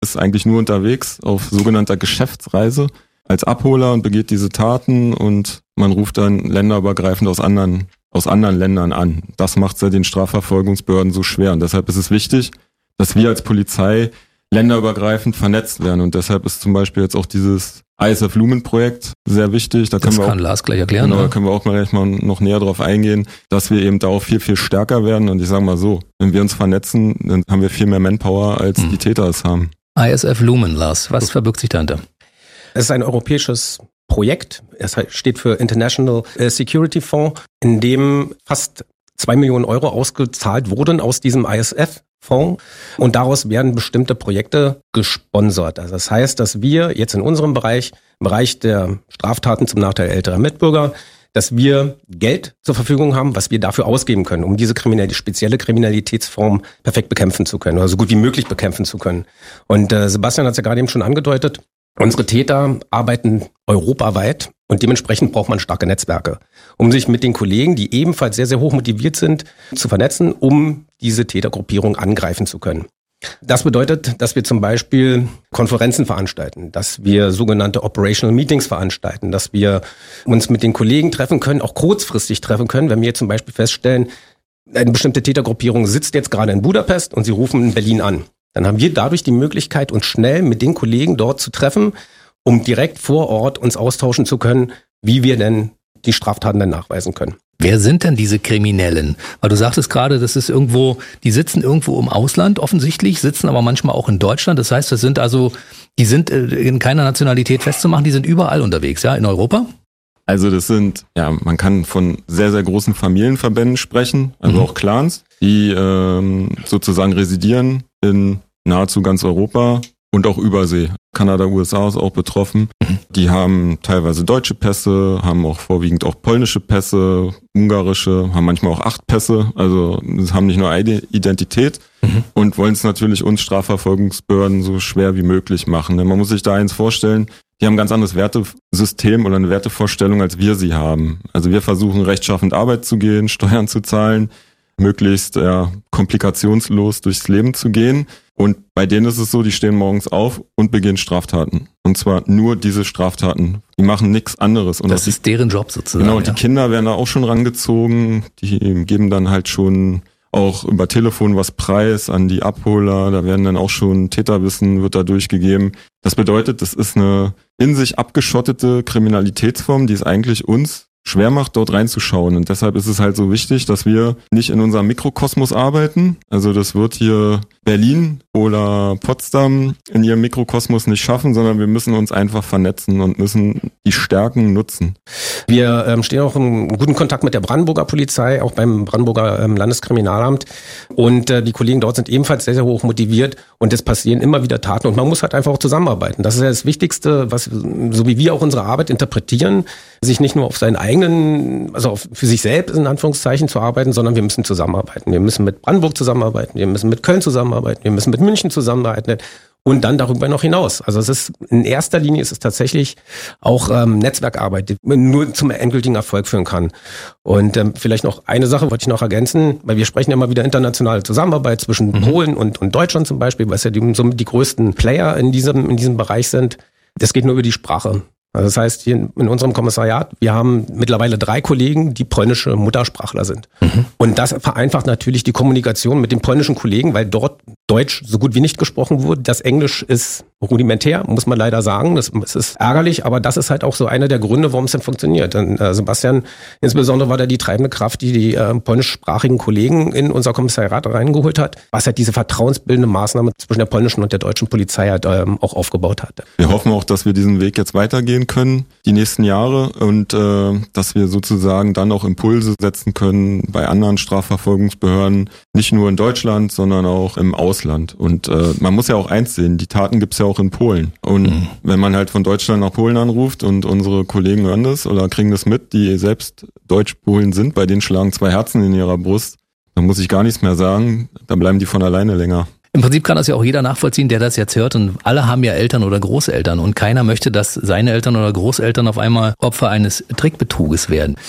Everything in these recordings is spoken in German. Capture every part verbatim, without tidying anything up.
ist eigentlich nur unterwegs auf sogenannter Geschäftsreise als Abholer und begeht diese Taten und man ruft dann länderübergreifend aus anderen, aus anderen Ländern an. Das macht es ja den Strafverfolgungsbehörden so schwer und deshalb ist es wichtig, dass wir als Polizei länderübergreifend vernetzt werden und deshalb ist zum Beispiel jetzt auch dieses I S F Lumen Projekt sehr wichtig. Da können das wir kann auch, Lars gleich erklären. Genau, ne? da können wir auch gleich mal noch näher drauf eingehen, dass wir eben darauf viel, viel stärker werden und ich sage mal so, wenn wir uns vernetzen, dann haben wir viel mehr Manpower, als hm. die Täter es haben. I S F Lumen, Lars, was verbirgt sich dahinter? Es ist ein europäisches Projekt. Es steht für International Security Fonds, in dem fast zwei Millionen Euro ausgezahlt wurden aus diesem I S F-Fonds. Und daraus werden bestimmte Projekte gesponsert. Also das heißt, dass wir jetzt in unserem Bereich, im Bereich der Straftaten zum Nachteil älterer Mitbürger, dass wir Geld zur Verfügung haben, was wir dafür ausgeben können, um diese Kriminalität, spezielle Kriminalitätsform perfekt bekämpfen zu können oder so gut wie möglich bekämpfen zu können. Und äh, Sebastian hat es ja gerade eben schon angedeutet, unsere Täter arbeiten europaweit und dementsprechend braucht man starke Netzwerke, um sich mit den Kollegen, die ebenfalls sehr, sehr hoch motiviert sind, zu vernetzen, um diese Tätergruppierung angreifen zu können. Das bedeutet, dass wir zum Beispiel Konferenzen veranstalten, dass wir sogenannte Operational Meetings veranstalten, dass wir uns mit den Kollegen treffen können, auch kurzfristig treffen können, wenn wir zum Beispiel feststellen, eine bestimmte Tätergruppierung sitzt jetzt gerade in Budapest und sie rufen in Berlin an. Dann haben wir dadurch die Möglichkeit, uns schnell mit den Kollegen dort zu treffen, um direkt vor Ort uns austauschen zu können, wie wir denn die Straftaten dann nachweisen können. Wer sind denn diese Kriminellen? Weil du sagtest gerade, das ist irgendwo, die sitzen irgendwo im Ausland offensichtlich, sitzen aber manchmal auch in Deutschland. Das heißt, das sind also, die sind in keiner Nationalität festzumachen, die sind überall unterwegs, ja, in Europa? Also das sind, ja, man kann von sehr, sehr großen Familienverbänden sprechen, also mhm. auch Clans, die ähm, sozusagen residieren in nahezu ganz Europa und auch Übersee. Kanada, U S A ist auch betroffen. Mhm. Die haben teilweise deutsche Pässe, haben auch vorwiegend auch polnische Pässe, ungarische, haben manchmal auch acht Pässe, also haben nicht nur eine Identität mhm. und wollen es natürlich uns Strafverfolgungsbehörden so schwer wie möglich machen. Denn man muss sich da eins vorstellen, die haben ein ganz anderes Wertesystem oder eine Wertevorstellung, als wir sie haben. Also wir versuchen rechtschaffend Arbeit zu gehen, Steuern zu zahlen, möglichst ja, komplikationslos durchs Leben zu gehen. Und bei denen ist es so, die stehen morgens auf und begehen Straftaten. Und zwar nur diese Straftaten. Die machen nichts anderes. Und das ist die, deren Job sozusagen. Genau, ja. Die Kinder werden da auch schon rangezogen. Die geben dann halt schon auch über Telefon was preis an die Abholer. Da werden dann auch schon Täterwissen, wird da durchgegeben. Das bedeutet, das ist eine in sich abgeschottete Kriminalitätsform, die es eigentlich uns schwer macht, dort reinzuschauen. Und deshalb ist es halt so wichtig, dass wir nicht in unserem Mikrokosmos arbeiten. Also das wird hier Berlin oder Potsdam in ihrem Mikrokosmos nicht schaffen, sondern wir müssen uns einfach vernetzen und müssen die Stärken nutzen. Wir ähm, stehen auch im guten Kontakt mit der Brandenburger Polizei, auch beim Brandenburger ähm, Landeskriminalamt. Und äh, die Kollegen dort sind ebenfalls sehr, sehr hoch motiviert. Und es passieren immer wieder Taten. Und man muss halt einfach auch zusammenarbeiten. Das ist ja das Wichtigste, was so wie wir auch unsere Arbeit interpretieren, sich nicht nur auf seinen eigenen, also auf, für sich selbst in Anführungszeichen zu arbeiten, sondern wir müssen zusammenarbeiten. Wir müssen mit Brandenburg zusammenarbeiten, wir müssen mit Köln zusammenarbeiten, wir müssen mit München zusammenarbeiten und dann darüber noch hinaus. Also es ist in erster Linie ist es tatsächlich auch ähm, Netzwerkarbeit, die nur zum endgültigen Erfolg führen kann. Und ähm, vielleicht noch eine Sache wollte ich noch ergänzen, weil wir sprechen ja immer wieder internationale Zusammenarbeit zwischen mhm. Polen und, und Deutschland zum Beispiel, weil es ja die, somit die größten Player in diesem, in diesem Bereich sind. Das geht nur über die Sprache. Also das heißt, hier in unserem Kommissariat, wir haben mittlerweile drei Kollegen, die polnische Muttersprachler sind. Mhm. Und das vereinfacht natürlich die Kommunikation mit den polnischen Kollegen, weil dort Deutsch so gut wie nicht gesprochen wurde. Das Englisch ist rudimentär, muss man leider sagen. Das, das ist ärgerlich, aber das ist halt auch so einer der Gründe, warum es denn funktioniert. Und äh, Sebastian, insbesondere war da die treibende Kraft, die die äh, polnischsprachigen Kollegen in unser Kommissariat reingeholt hat, was halt diese vertrauensbildende Maßnahme zwischen der polnischen und der deutschen Polizei halt ähm, auch aufgebaut hat. Wir hoffen auch, dass wir diesen Weg jetzt weitergehen können, die nächsten Jahre, und äh, dass wir sozusagen dann auch Impulse setzen können bei anderen Strafverfolgungsbehörden, nicht nur in Deutschland, sondern auch im Ausland. Und äh, man muss ja auch eins sehen, die Taten gibt's ja auch in Polen. Und mhm. wenn man halt von Deutschland nach Polen anruft und unsere Kollegen hören das oder kriegen das mit, die selbst Deutsch-Polen sind, bei denen schlagen zwei Herzen in ihrer Brust, dann muss ich gar nichts mehr sagen, dann bleiben die von alleine länger. Im Prinzip kann das ja auch jeder nachvollziehen, der das jetzt hört, und alle haben ja Eltern oder Großeltern und keiner möchte, dass seine Eltern oder Großeltern auf einmal Opfer eines Trickbetruges werden.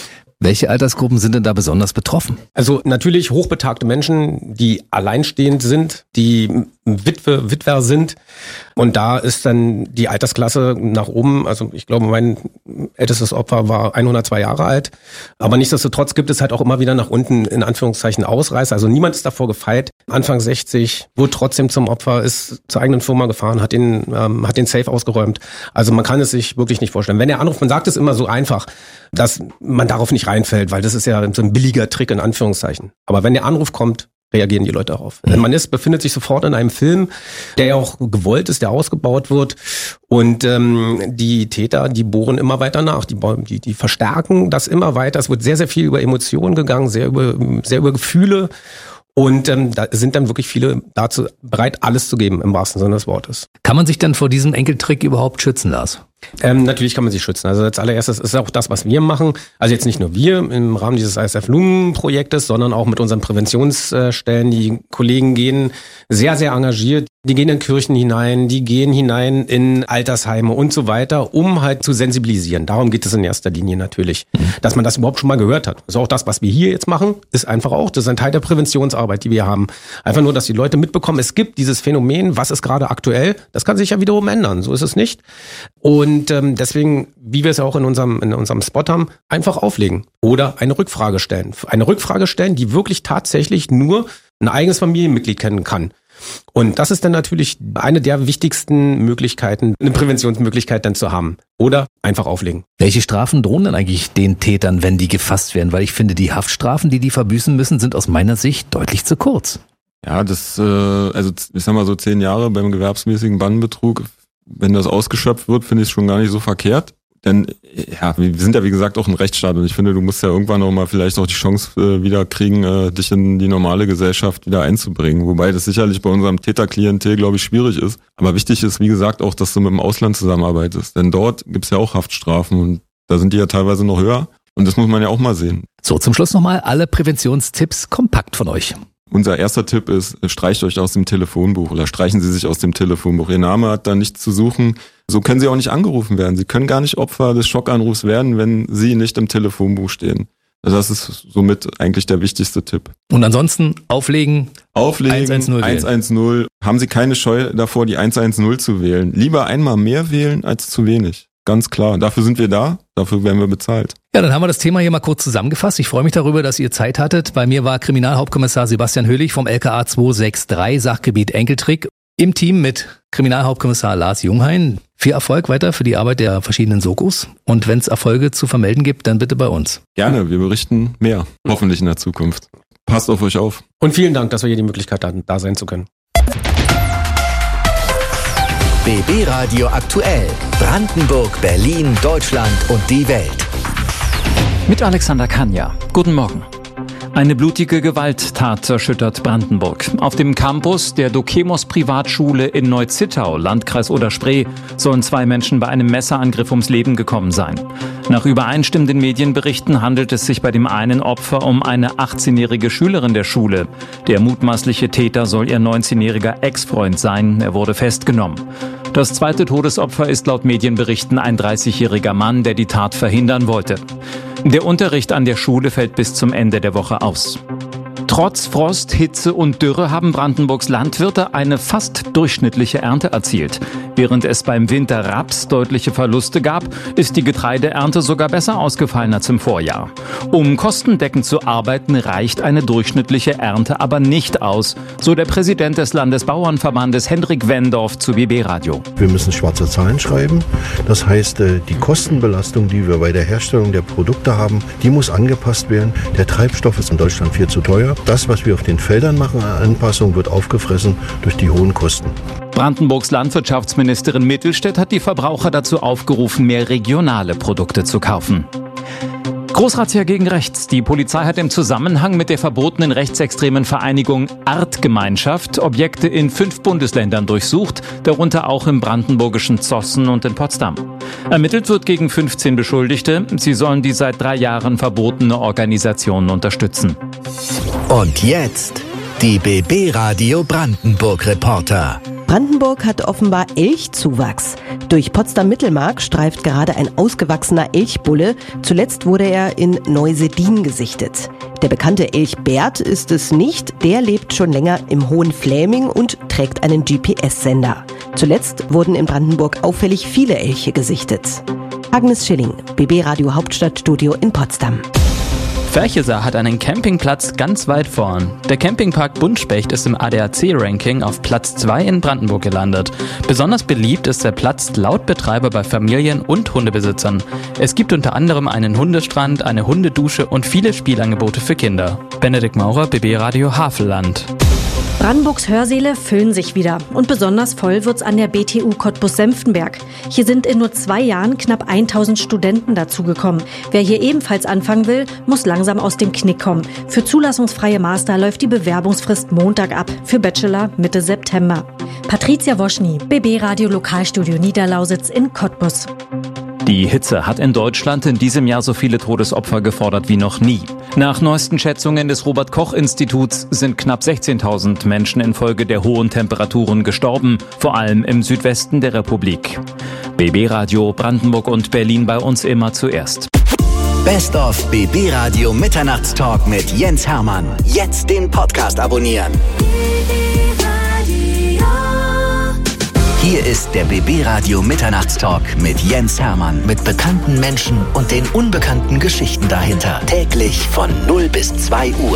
Welche Altersgruppen sind denn da besonders betroffen? Also natürlich hochbetagte Menschen, die alleinstehend sind, die Witwe, Witwer sind. Und da ist dann die Altersklasse nach oben. Also ich glaube, mein ältestes Opfer war hundertzwei Jahre alt. Aber nichtsdestotrotz gibt es halt auch immer wieder nach unten in Anführungszeichen Ausreißer. Also niemand ist davor gefeit. Anfang sechzig, wurde trotzdem zum Opfer, ist zur eigenen Firma gefahren, hat den, ähm, hat den Safe ausgeräumt. Also man kann es sich wirklich nicht vorstellen. Wenn der anruft, man sagt es immer so einfach, dass man darauf nicht reinfällt, weil das ist ja so ein billiger Trick in Anführungszeichen. Aber wenn der Anruf kommt, reagieren die Leute darauf. Mhm. Man ist, befindet sich sofort in einem Film, der ja auch gewollt ist, der ausgebaut wird. Und ähm, die Täter, die bohren immer weiter nach. Die, die, die verstärken das immer weiter. Es wird sehr, sehr viel über Emotionen gegangen, sehr über, sehr über Gefühle. Und ähm, da sind dann wirklich viele dazu bereit, alles zu geben, im wahrsten Sinne des Wortes. Kann man sich dann vor diesem Enkeltrick überhaupt schützen, Lars? Ähm, natürlich kann man sich schützen. Also als allererstes ist auch das, was wir machen. Also jetzt nicht nur wir im Rahmen dieses I S F-Lungenprojektes, sondern auch mit unseren Präventionsstellen. Die Kollegen gehen sehr, sehr engagiert. Die gehen in Kirchen hinein, die gehen hinein in Altersheime und so weiter, um halt zu sensibilisieren. Darum geht es in erster Linie natürlich, dass man das überhaupt schon mal gehört hat. Also auch das, was wir hier jetzt machen, ist einfach auch, das ist ein Teil der Präventionsarbeit, die wir haben. Einfach nur, dass die Leute mitbekommen, es gibt dieses Phänomen, was ist gerade aktuell, das kann sich ja wiederum ändern, so ist es nicht. Und ähm, deswegen, wie wir es auch in unserem, in unserem Spot haben, einfach auflegen oder eine Rückfrage stellen. Eine Rückfrage stellen, die wirklich tatsächlich nur ein eigenes Familienmitglied kennen kann. Und das ist dann natürlich eine der wichtigsten Möglichkeiten, eine Präventionsmöglichkeit dann zu haben. Oder einfach auflegen. Welche Strafen drohen denn eigentlich den Tätern, wenn die gefasst werden? Weil ich finde, die Haftstrafen, die die verbüßen müssen, sind aus meiner Sicht deutlich zu kurz. Ja, das, äh, also ich sag mal so zehn Jahre beim gewerbsmäßigen Bandenbetrug, wenn das ausgeschöpft wird, finde ich es schon gar nicht so verkehrt. Denn ja, wir sind ja wie gesagt auch ein Rechtsstaat und ich finde, du musst ja irgendwann auch mal vielleicht auch die Chance äh, wieder kriegen, äh, dich in die normale Gesellschaft wieder einzubringen. Wobei das sicherlich bei unserem Täterklientel, glaube ich, schwierig ist. Aber wichtig ist, wie gesagt, auch, dass du mit dem Ausland zusammenarbeitest. Denn dort gibt's ja auch Haftstrafen und da sind die ja teilweise noch höher. Und das muss man ja auch mal sehen. So, zum Schluss nochmal alle Präventionstipps kompakt von euch. Unser erster Tipp ist, streicht euch aus dem Telefonbuch oder streichen Sie sich aus dem Telefonbuch. Ihr Name hat da nichts zu suchen. So können Sie auch nicht angerufen werden. Sie können gar nicht Opfer des Schockanrufs werden, wenn Sie nicht im Telefonbuch stehen. Also das ist somit eigentlich der wichtigste Tipp. Und ansonsten auflegen. Auflegen, eins eins null eins eins null. Haben Sie keine Scheu davor, die eins eins null zu wählen. Lieber einmal mehr wählen als zu wenig. Ganz klar. Dafür sind wir da. Dafür werden wir bezahlt. Ja, dann haben wir das Thema hier mal kurz zusammengefasst. Ich freue mich darüber, dass ihr Zeit hattet. Bei mir war Kriminalhauptkommissar Sebastian Höhlich vom L K A zwei sechs drei, Sachgebiet Enkeltrick, im Team mit Kriminalhauptkommissar Lars Junghain. Viel Erfolg weiter für die Arbeit der verschiedenen Sokos. Und wenn es Erfolge zu vermelden gibt, dann bitte bei uns. Gerne, wir berichten mehr. Hoffentlich in der Zukunft. Passt auf euch auf. Und vielen Dank, dass wir hier die Möglichkeit hatten, da sein zu können. B B Radio aktuell. Brandenburg, Berlin, Deutschland und die Welt. Mit Alexander Kanja. Guten Morgen. Eine blutige Gewalttat erschüttert Brandenburg. Auf dem Campus der Dokemos Privatschule in Neuzittau, Landkreis Oder-Spree, sollen zwei Menschen bei einem Messerangriff ums Leben gekommen sein. Nach übereinstimmenden Medienberichten handelt es sich bei dem einen Opfer um eine achtzehnjährige Schülerin der Schule. Der mutmaßliche Täter soll ihr neunzehnjähriger Ex-Freund sein. Er wurde festgenommen. Das zweite Todesopfer ist laut Medienberichten ein dreißigjähriger Mann, der die Tat verhindern wollte. Der Unterricht an der Schule fällt bis zum Ende der Woche aus. Trotz Frost, Hitze und Dürre haben Brandenburgs Landwirte eine fast durchschnittliche Ernte erzielt. Während es beim Winter Raps deutliche Verluste gab, ist die Getreideernte sogar besser ausgefallen als im Vorjahr. Um kostendeckend zu arbeiten, reicht eine durchschnittliche Ernte aber nicht aus, so der Präsident des Landesbauernverbandes Hendrik Wendorf zu B B Radio. Wir müssen schwarze Zahlen schreiben. Das heißt, die Kostenbelastung, die wir bei der Herstellung der Produkte haben, die muss angepasst werden. Der Treibstoff ist in Deutschland viel zu teuer. Das, was wir auf den Feldern machen an Anpassung, wird aufgefressen durch die hohen Kosten. Brandenburgs Landwirtschaftsministerin Mittelstädt hat die Verbraucher dazu aufgerufen, mehr regionale Produkte zu kaufen. Großrazzia gegen rechts. Die Polizei hat im Zusammenhang mit der verbotenen rechtsextremen Vereinigung Artgemeinschaft Objekte in fünf Bundesländern durchsucht, darunter auch im brandenburgischen Zossen und in Potsdam. Ermittelt wird gegen fünfzehn Beschuldigte. Sie sollen die seit drei Jahren verbotene Organisation unterstützen. Und jetzt die B B Radio Brandenburg Reporter. Brandenburg hat offenbar Elchzuwachs. Durch Potsdam-Mittelmark streift gerade ein ausgewachsener Elchbulle. Zuletzt wurde er in Neusedin gesichtet. Der bekannte Elchbert ist es nicht. Der lebt schon länger im Hohen Fläming und trägt einen G P S-Sender. Zuletzt wurden in Brandenburg auffällig viele Elche gesichtet. Agnes Schilling, B B Radio Hauptstadtstudio in Potsdam. Ferchesar hat einen Campingplatz ganz weit vorn. Der Campingpark Buntspecht ist im A D A C-Ranking auf Platz zwei in Brandenburg gelandet. Besonders beliebt ist der Platz laut Betreiber bei Familien und Hundebesitzern. Es gibt unter anderem einen Hundestrand, eine Hundedusche und viele Spielangebote für Kinder. Benedikt Maurer, B B Radio Havelland. Brandenburgs Hörsäle füllen sich wieder und besonders voll wird's an der B T U Cottbus-Senftenberg. Hier sind in nur zwei Jahren knapp tausend Studenten dazugekommen. Wer hier ebenfalls anfangen will, muss langsam aus dem Knick kommen. Für zulassungsfreie Master läuft die Bewerbungsfrist Montag ab, für Bachelor Mitte September. Patricia Woschny, B B Radio Lokalstudio Niederlausitz in Cottbus. Die Hitze hat in Deutschland in diesem Jahr so viele Todesopfer gefordert wie noch nie. Nach neuesten Schätzungen des Robert-Koch-Instituts sind knapp sechzehntausend Menschen infolge der hohen Temperaturen gestorben, vor allem im Südwesten der Republik. B B Radio Brandenburg und Berlin bei uns immer zuerst. Best of B B Radio Mitternachtstalk mit Jens Hermann. Jetzt den Podcast abonnieren. Hier ist der B B Radio Mitternachtstalk mit Jens Hermann. Mit bekannten Menschen und den unbekannten Geschichten dahinter. Täglich von null bis zwei Uhr.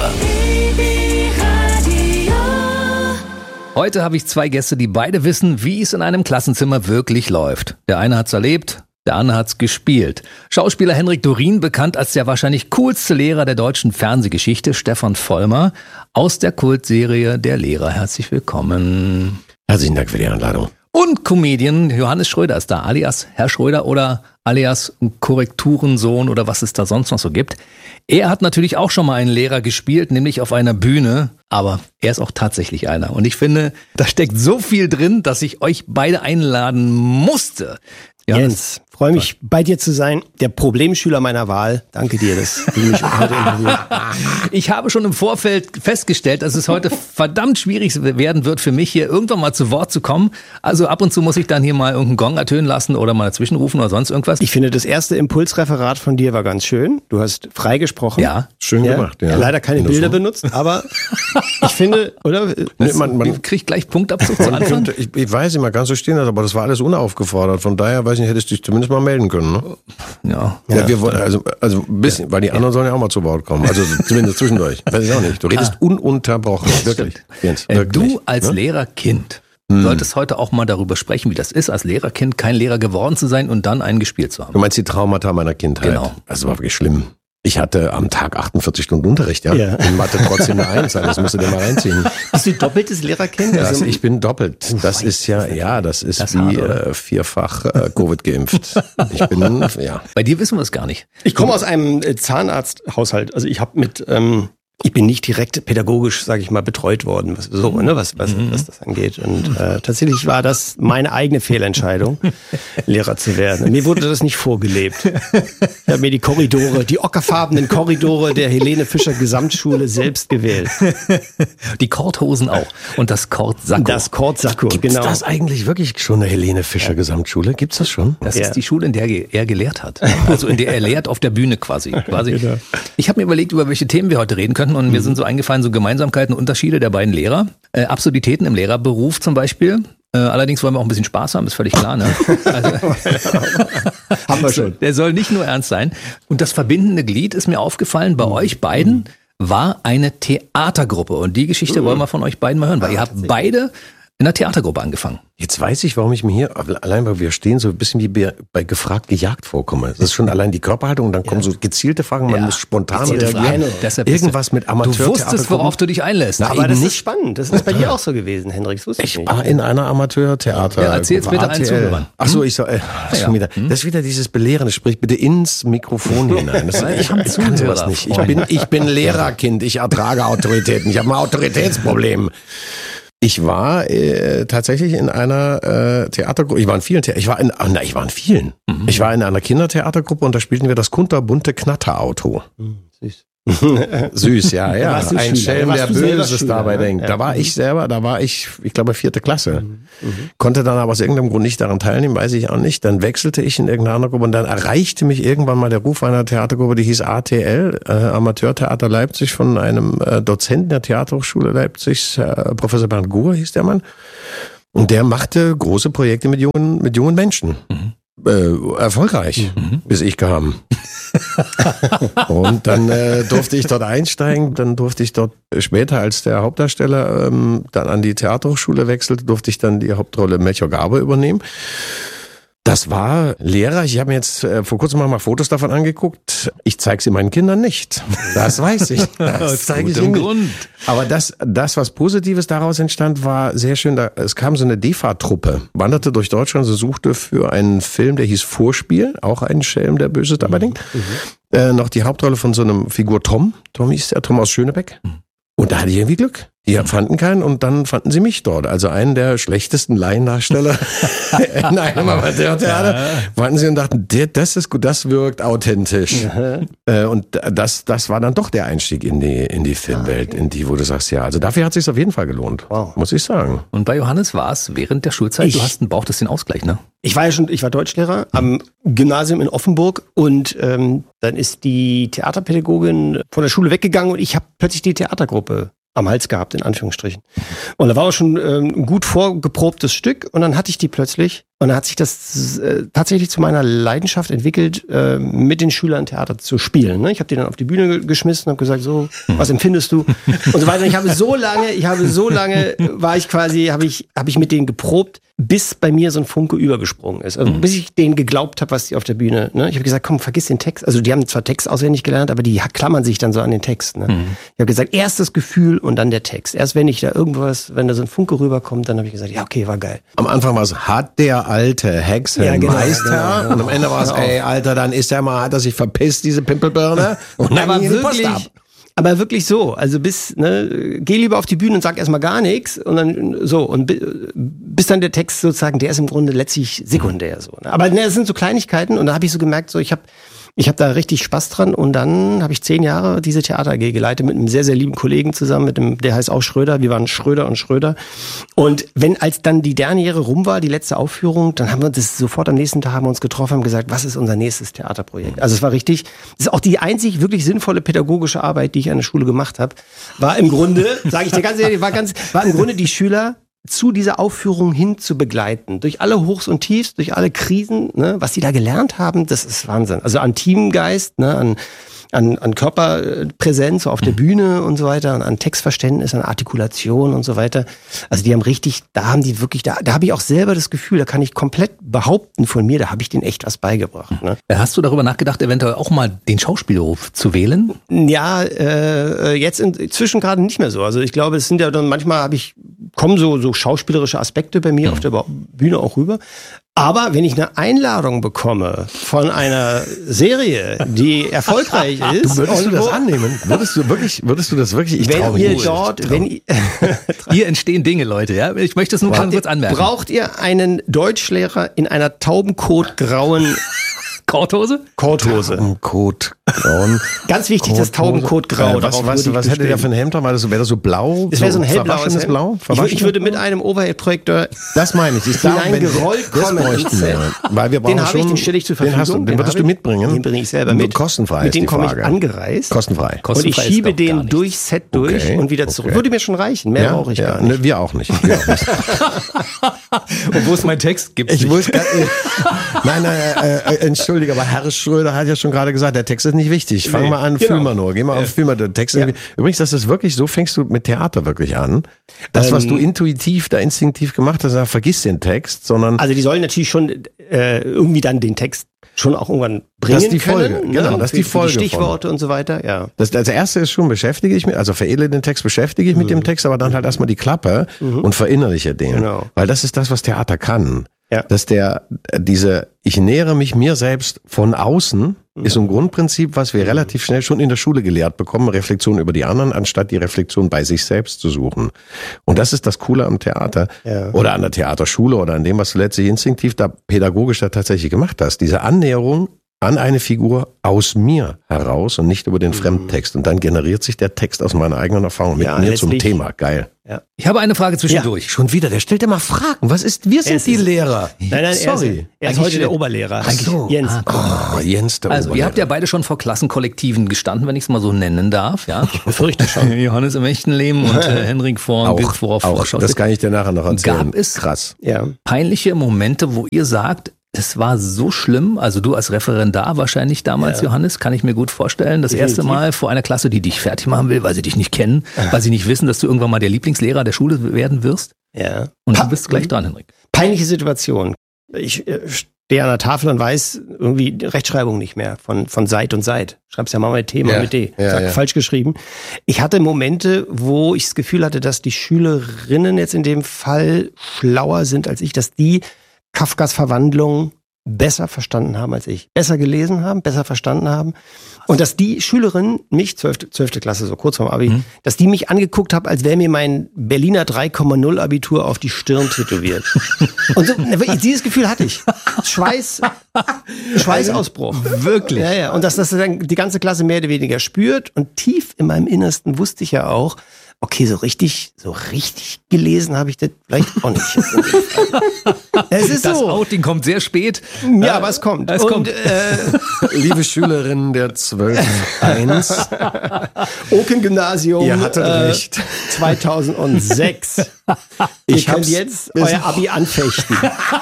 Heute habe ich zwei Gäste, die beide wissen, wie es in einem Klassenzimmer wirklich läuft. Der eine hat's erlebt, der andere hat's gespielt. Schauspieler Henrik Dorin, bekannt als der wahrscheinlich coolste Lehrer der deutschen Fernsehgeschichte, Stefan Vollmer, aus der Kultserie Der Lehrer. Herzlich willkommen. Herzlichen Dank für die Einladung. Und Comedian Johannes Schröder ist da, alias Herr Schröder oder alias Korrekturensohn oder was es da sonst noch so gibt. Er hat natürlich auch schon mal einen Lehrer gespielt, nämlich auf einer Bühne, aber er ist auch tatsächlich einer. Und ich finde, da steckt so viel drin, dass ich euch beide einladen musste. Jens, freue mich, bei dir zu sein. Der Problemschüler meiner Wahl. Danke dir, dass du mich heute interviewst. Ich habe schon im Vorfeld festgestellt, dass es heute verdammt schwierig werden wird für mich, hier irgendwann mal zu Wort zu kommen. Also ab und zu muss ich dann hier mal irgendeinen Gong ertönen lassen oder mal dazwischen rufen oder sonst irgendwas. Ich finde, das erste Impulsreferat von dir war ganz schön. Du hast frei gesprochen. Ja. Schön ja. gemacht, ja. Leider keine Bilder benutzt, aber ich finde, oder? Nee, man, man kriegt gleich Punktabzug zu Anfang. Könnte, ich, ich weiß nicht, man kann so stehen lassen, aber das war alles unaufgefordert. Von daher, weiß ich nicht, hättest du dich zumindest mal melden können, ne? Ja. Ja, ja wir wollen, also, also ein bisschen, ja. Weil die anderen sollen ja auch mal zu Wort kommen. Also zumindest zwischendurch. Weiß ich auch nicht. Du redest ah. ununterbrochen. Wirklich. Jens, äh, wirklich. Du als ne? Lehrerkind hm. solltest heute auch mal darüber sprechen, wie das ist, als Lehrerkind kein Lehrer geworden zu sein und dann einen gespielt zu haben. Du meinst die Traumata meiner Kindheit? Genau. Also war wirklich schlimm. Ich hatte am Tag achtundvierzig Stunden Unterricht, ja. ja. In Mathe trotzdem eine Eins, das musst du dir mal reinziehen. Bist du doppeltes Lehrerkind? Also ich bin doppelt. Das ist ja, ja, das ist das wie hart, äh, vierfach äh, Covid geimpft. Ich bin, ja. Bei dir wissen wir es gar nicht. Ich komme aus einem Zahnarzthaushalt. Also ich habe mit, ähm, ich bin nicht direkt pädagogisch, sage ich mal, betreut worden, was, so, ne, was, was, mhm. was das angeht. Und äh, tatsächlich war das meine eigene Fehlentscheidung, Lehrer zu werden. Mir wurde das nicht vorgelebt. Ich habe mir die Korridore, die ockerfarbenen Korridore der Helene Fischer Gesamtschule selbst gewählt. Die Korthosen auch. Und das Kortsacko. Das Kortsacko, Gibt's genau. das eigentlich wirklich schon eine Helene Fischer ja. Gesamtschule? Gibt's das schon? Das ja. ist die Schule, in der er gelehrt hat. Also in der er lehrt auf der Bühne quasi. quasi. Genau. Ich habe mir überlegt, über welche Themen wir heute reden können. Und mir sind so eingefallen, so Gemeinsamkeiten, Unterschiede der beiden Lehrer. Äh, Absurditäten im Lehrerberuf zum Beispiel. Äh, allerdings wollen wir auch ein bisschen Spaß haben, ist völlig klar. Ne? Also, haben wir schon. Der soll nicht nur ernst sein. Und das verbindende Glied ist mir aufgefallen, bei mhm. euch beiden war eine Theatergruppe. Und die Geschichte mhm. wollen wir von euch beiden mal hören, weil ihr habt beide in der Theatergruppe angefangen. Jetzt weiß ich, warum ich mir hier, allein weil wir stehen, so ein bisschen wie bei gefragt gejagt vorkomme. Das ist schon allein die Körperhaltung und dann kommen ja. so gezielte Fragen, man ja. muss spontan reagieren. Irgendwas mit Amateur. Du wusstest, worauf du dich einlässt. Na, aber das nicht. Ist spannend. Das ist bei dir auch so gewesen, Henrik. Das wusste ich, ich nicht. war in einer Amateurtheater. Ja, erzähl's bitte allen Zuhörern. Ach so, ich soll, äh, das, ja. wieder, das ist wieder dieses Belehrende. Sprich bitte ins Mikrofon hinein. Das, ich kann sowas nicht. Ich bin, ich bin Lehrerkind. Ich ertrage Autoritäten. Ich habe ein Autoritätsproblem. Ich war äh, tatsächlich in einer äh, Theatergruppe. Ich war in vielen. The- ich war in, na, ich war in vielen. Mhm. Ich war in einer Kindertheatergruppe und da spielten wir das kunterbunte Knatterauto. Mhm, süß. Süß, ja, ja. Ein Schelm, der Böses Schüler, dabei ne? denkt. Ja. Da war ich selber, da war ich, ich glaube, vierte Klasse. Mhm. Mhm. Konnte dann aber aus irgendeinem Grund nicht daran teilnehmen, weiß ich auch nicht. Dann wechselte ich in irgendeine andere Gruppe und dann erreichte mich irgendwann mal der Ruf einer Theatergruppe, die hieß A T L, äh, Amateurtheater Leipzig, von einem äh, Dozenten der Theaterhochschule Leipzig, äh, Professor Bernd Guhr hieß der Mann. Und der machte große Projekte mit jungen, mit jungen Menschen. Mhm. Äh, erfolgreich, mhm. bis ich kam. Und dann äh, durfte ich dort einsteigen, dann durfte ich dort später als der Hauptdarsteller ähm, dann an die Theaterhochschule wechselte, durfte ich dann die Hauptrolle Melchior Garbe übernehmen. Das war lehrreich. Ich habe mir jetzt äh, vor kurzem mal Fotos davon angeguckt. Ich zeige sie meinen Kindern nicht. Das weiß ich. Das zeige ich ihnen nicht. Aber das, das, was Positives daraus entstand, war sehr schön. Da, es kam so eine D E F A-Truppe, wanderte durch Deutschland, so suchte für einen Film, der hieß Vorspiel, auch ein Schelm, der Böses dabei denkt, mhm. äh, noch die Hauptrolle von so einem Figur Tom. Tom hieß der, Tom aus Schönebeck. Mhm. Und da hatte ich irgendwie Glück. Die fanden keinen und dann fanden sie mich dort. Also einen der schlechtesten Laiendarsteller in einem Amateurtheater. Ja. Fanden sie und dachten, das ist gut, das wirkt authentisch. Ja. Und das, das war dann doch der Einstieg in die, in die Filmwelt, in die, wo du sagst, ja, also dafür hat es sich auf jeden Fall gelohnt. Wow. Muss ich sagen. Und bei Johannes war es während der Schulzeit, ich, du hast einen, brauchtest den Ausgleich, ne? Ich war ja schon, ich war Deutschlehrer am Gymnasium in Offenburg und ähm, dann ist die Theaterpädagogin von der Schule weggegangen und ich habe plötzlich die Theatergruppe am Hals gehabt, in Anführungsstrichen. Und da war auch schon ähm, ein gut vorgeprobtes Stück und dann hatte ich die plötzlich und dann hat sich das äh, tatsächlich zu meiner Leidenschaft entwickelt, äh, mit den Schülern Theater zu spielen. Ne? Ich habe die dann auf die Bühne ge- geschmissen und habe gesagt, so, was empfindest du? Und so weiter. Und ich habe so lange, ich habe so lange, war ich quasi, habe ich, habe ich mit denen geprobt, bis bei mir so ein Funke übergesprungen ist. Also bis ich denen geglaubt habe, was die auf der Bühne, ne? Ich habe gesagt, komm, vergiss den Text. Also die haben zwar Text auswendig gelernt, aber die klammern sich dann so an den Text. Ne? Mhm. Ich habe gesagt, erst das Gefühl und dann der Text. Erst wenn ich da irgendwas, wenn da so ein Funke rüberkommt, dann habe ich gesagt, ja, okay, war geil. Am Anfang war es, hat der alte Hexenmeister, ja, genau, genau. Und am Ende war es, ey, Alter, dann ist der mal, hat er sich verpisst, diese Pimpelbirne. Und dann aber ging die Post wirklich, ab. Aber wirklich so, also bis, ne, geh lieber auf die Bühne und sag erstmal gar nichts und dann so und bis dann der Text sozusagen, der ist im Grunde letztlich sekundär so. Ne? Aber ne, das sind so Kleinigkeiten und da habe ich so gemerkt, so ich habe ich habe da richtig Spaß dran und dann habe ich zehn Jahre diese Theater A G geleitet mit einem sehr, sehr lieben Kollegen zusammen, mit dem, der heißt auch Schröder, wir waren Schröder und Schröder. Und wenn, als dann die Derniere rum war, die letzte Aufführung, dann haben wir das sofort am nächsten Tag haben wir uns getroffen, haben gesagt, was ist unser nächstes Theaterprojekt? Also es war richtig, das ist auch die einzig wirklich sinnvolle pädagogische Arbeit, die ich an der Schule gemacht habe, war im Grunde, sage ich dir ganz ehrlich, war ganz, war im Grunde die Schüler zu dieser Aufführung hin zu begleiten. Durch alle Hochs und Tiefs, durch alle Krisen, ne, was die da gelernt haben, das ist Wahnsinn. Also an Teamgeist, ne, an, an, an Körperpräsenz so auf der Bühne und so weiter, an, an Textverständnis, an Artikulation und so weiter. Also die haben richtig, da haben die wirklich, da, da habe ich auch selber das Gefühl, da kann ich komplett behaupten von mir, da habe ich denen echt was beigebracht. Ne? Hast du darüber nachgedacht, eventuell auch mal den Schauspielberuf zu wählen? Ja, äh, jetzt inzwischen gerade nicht mehr so. Also ich glaube, es sind ja dann manchmal habe ich kommen so so schauspielerische Aspekte bei mir mhm. auf der Bühne auch rüber. Aber wenn ich eine Einladung bekomme von einer Serie, die erfolgreich ist, du würdest du das annehmen? Würdest du wirklich, würdest du das wirklich? Ich wenn ihr dort, wenn ihr, hier entstehen Dinge, Leute. Ja, ich möchte es nur ganz kurz anmerken. Braucht ihr einen Deutschlehrer in einer taubenkotgrauen Korthose? Korthose. Taubenkotgrauen. Ganz wichtig, das Taubenkotgrau. Äh, was was, was hätte der für ein Hemd? War das so, wäre das so blau? Das wäre so ein hellblaues Hemd. Blau? Ich, ich würde mit einem Overhead-Projektor das meine ich. Ich hineingerollt kommen. Weil wir brauchen den habe ich, den stelle ich zur Verfügung. Den, hast du, den, den würdest du mitbringen? Den bringe ich selber mit. Kostenfrei. Mit dem komme ich angereist. Kostenfrei. Und ich schiebe den durch Set durch okay. und wieder zurück. Okay. Würde mir schon reichen. Mehr ja, brauche ich ja. gar nicht. Ne, wir auch nicht. Wir auch nicht. Und wo ist mein Text? Gibt's ich nicht. Muss gar, nein, nein, äh, äh, entschuldige, aber Herr Schröder hat ja schon gerade gesagt, der Text ist nicht wichtig. Fang nee, mal an, genau. fühl mal nur. Geh mal auf, fühl mal. Der Text ja. Übrigens, das ist wirklich, so fängst du mit Theater wirklich an. Das, was ähm, du intuitiv, da instinktiv gemacht hast, vergiss den Text, sondern... Also die sollen natürlich schon äh, irgendwie dann den Text schon auch irgendwann bringen das ist die Folge, können. Genau, ne? das ist die Folge. Die Stichworte von. Und so weiter, ja. Das, das erste ist schon, beschäftige ich mich, also veredle den Text, beschäftige ich mhm. mit dem Text, aber dann halt erstmal die Klappe mhm. und verinnerliche den. Genau. Weil das ist das, was Theater kann. Ja. Dass der, diese, ich nähere mich mir selbst von außen, mhm. ist ein Grundprinzip, was wir relativ schnell schon in der Schule gelehrt bekommen, Reflexion über die anderen, anstatt die Reflexion bei sich selbst zu suchen. Und das ist das Coole am Theater ja. oder an der Theaterschule oder an dem, was du letztlich instinktiv da pädagogisch da tatsächlich gemacht hast. Diese Annäherung an eine Figur aus mir heraus und nicht über den Fremdtext. Und dann generiert sich der Text aus meiner eigenen Erfahrung mit Ja, mir letztlich- zum Thema. Geil. Ja. Ich habe eine Frage zwischendurch. Schon wieder, der stellt immer Fragen. Was ist, wir sind Es die ist- Lehrer. Nein, nein, er ist, Sorry. er ist heute der Oberlehrer. Ach so. Jens. Oh, Jens, der Also, ihr Oberlehrer. habt ja beide schon vor Klassenkollektiven gestanden, wenn ich es mal so nennen darf. Ja, ich befürchte schon. Johannes im echten Leben und äh, Henrik vor auch, Bild, worauf auch. vorschaut. Das kann ich dir nachher noch erzählen. Gab es Krass. Ja. peinliche Momente, wo ihr sagt, es war so schlimm, also du als Referendar wahrscheinlich damals, Ja. Johannes, kann ich mir gut vorstellen, das Definitiv. erste Mal vor einer Klasse, die dich fertig machen will, weil sie dich nicht kennen, weil sie nicht wissen, dass du irgendwann mal der Lieblingslehrer der Schule werden wirst. Ja. Und du bist gleich dran, Henrik. Peinliche Situation. Ich äh, stehe an der Tafel und weiß irgendwie die Rechtschreibung nicht mehr von, von Seit und Seit. Schreib's ja mal mit T, mal Ja, mit D. ja, Zack, ja. falsch geschrieben. Ich hatte Momente, wo ich das Gefühl hatte, dass die Schülerinnen jetzt in dem Fall schlauer sind als ich, dass die Kafkas Verwandlung besser verstanden haben als ich. Besser gelesen haben, besser verstanden haben. Und dass die Schülerin, mich, zwölfte, zwölfte Klasse, so kurz vorm Abi, Mhm. dass die mich angeguckt hat, als wäre mir mein Berliner drei Komma null Abitur auf die Stirn tätowiert. Und so, dieses Gefühl hatte ich. Schweiß, Schweißausbruch. Wirklich? Ja, ja. Und dass das dann die ganze Klasse mehr oder weniger spürt. Und tief in meinem Innersten wusste ich ja auch, okay, so richtig, so richtig gelesen habe ich das vielleicht auch nicht. Es ist Das so. Outing kommt sehr spät. Ja, aber es kommt. Es Und, kommt. Äh, Liebe Schülerinnen der zwölf eins, Oken-Gymnasium. ihr hattet äh, recht. zweitausendsechs. Ihr Ich könnt hab's jetzt bis- euer Abi anfechten.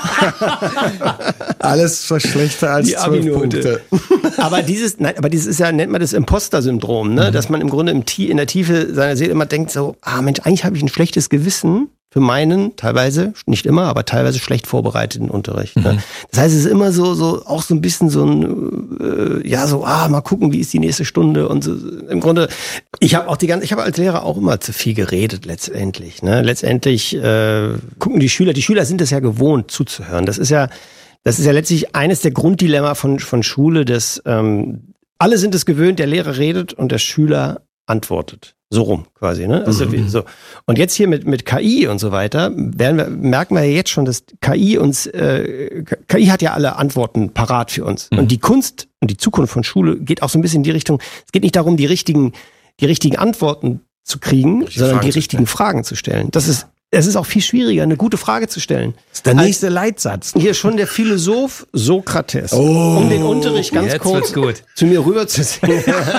Alles war schlechter als Die zwölf Abi-Note. Punkte. Aber dieses, nein, aber dieses ist ja, nennt man das Imposter-Syndrom, ne? Dass man im Grunde im Tie- in der Tiefe seiner Seele immer denkt so, ah Mensch, eigentlich habe ich ein schlechtes Gewissen für meinen, teilweise, nicht immer, aber teilweise schlecht vorbereiteten Unterricht. Ne? Das heißt, es ist immer so, so, auch so ein bisschen so ein, äh, ja, so, ah, mal gucken, wie ist die nächste Stunde und so. Im Grunde, ich habe auch die ganze, ich habe als Lehrer auch immer zu viel geredet, letztendlich. Ne? Letztendlich äh, gucken die Schüler, die Schüler sind es ja gewohnt, zuzuhören. Das ist ja, das ist ja letztlich eines der Grunddilemma von, von Schule, dass ähm, alle sind es gewöhnt, der Lehrer redet und der Schüler antwortet. So rum quasi, ne? Also wie, so. Und jetzt hier mit, mit K I und so weiter, werden wir, merken wir ja jetzt schon, dass K I uns, äh, K I hat ja alle Antworten parat für uns. Mhm. Und die Kunst und die Zukunft von Schule geht auch so ein bisschen in die Richtung, es geht nicht darum, die richtigen, die richtigen Antworten zu kriegen, Richtige sondern Fragen die zu richtigen Fragen zu stellen. Das ist, es ist auch viel schwieriger, eine gute Frage zu stellen. Das ist der nächste Leitsatz. Hier schon der Philosoph Sokrates, Oh, um den Unterricht ganz jetzt kurz wird's gut. zu mir rüberzuziehen.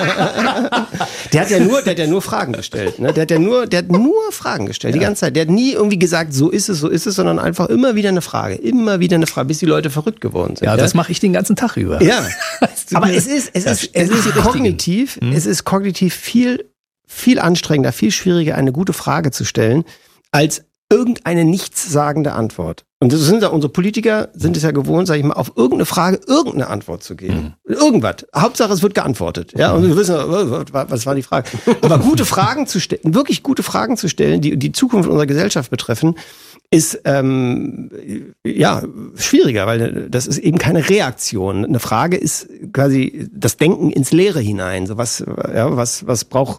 der hat ja nur, der hat ja nur Fragen gestellt. Ne? Der hat ja nur, der hat nur Fragen gestellt, die ganze Zeit. Der hat nie irgendwie gesagt, so ist es, so ist es, sondern einfach immer wieder eine Frage, immer wieder eine Frage, bis die Leute verrückt geworden sind. Ja, das mache ich den ganzen Tag über. Ja, aber es ist, es ist, es ist kognitiv, es ist kognitiv viel, viel anstrengender, viel schwieriger, eine gute Frage zu stellen, als irgendeine nichtssagende Antwort. Und das sind ja unsere Politiker, sind es ja gewohnt, sage ich mal, auf irgendeine Frage irgendeine Antwort zu geben. Mhm. Irgendwas. Hauptsache, es wird geantwortet. Ja, und wir wissen, was war die Frage. Aber gute Fragen zu stellen, wirklich gute Fragen zu stellen, die die Zukunft unserer Gesellschaft betreffen, ist ähm, ja schwieriger, weil das ist eben keine Reaktion. Eine Frage ist quasi das Denken ins Leere hinein. So was, ja, was, was braucht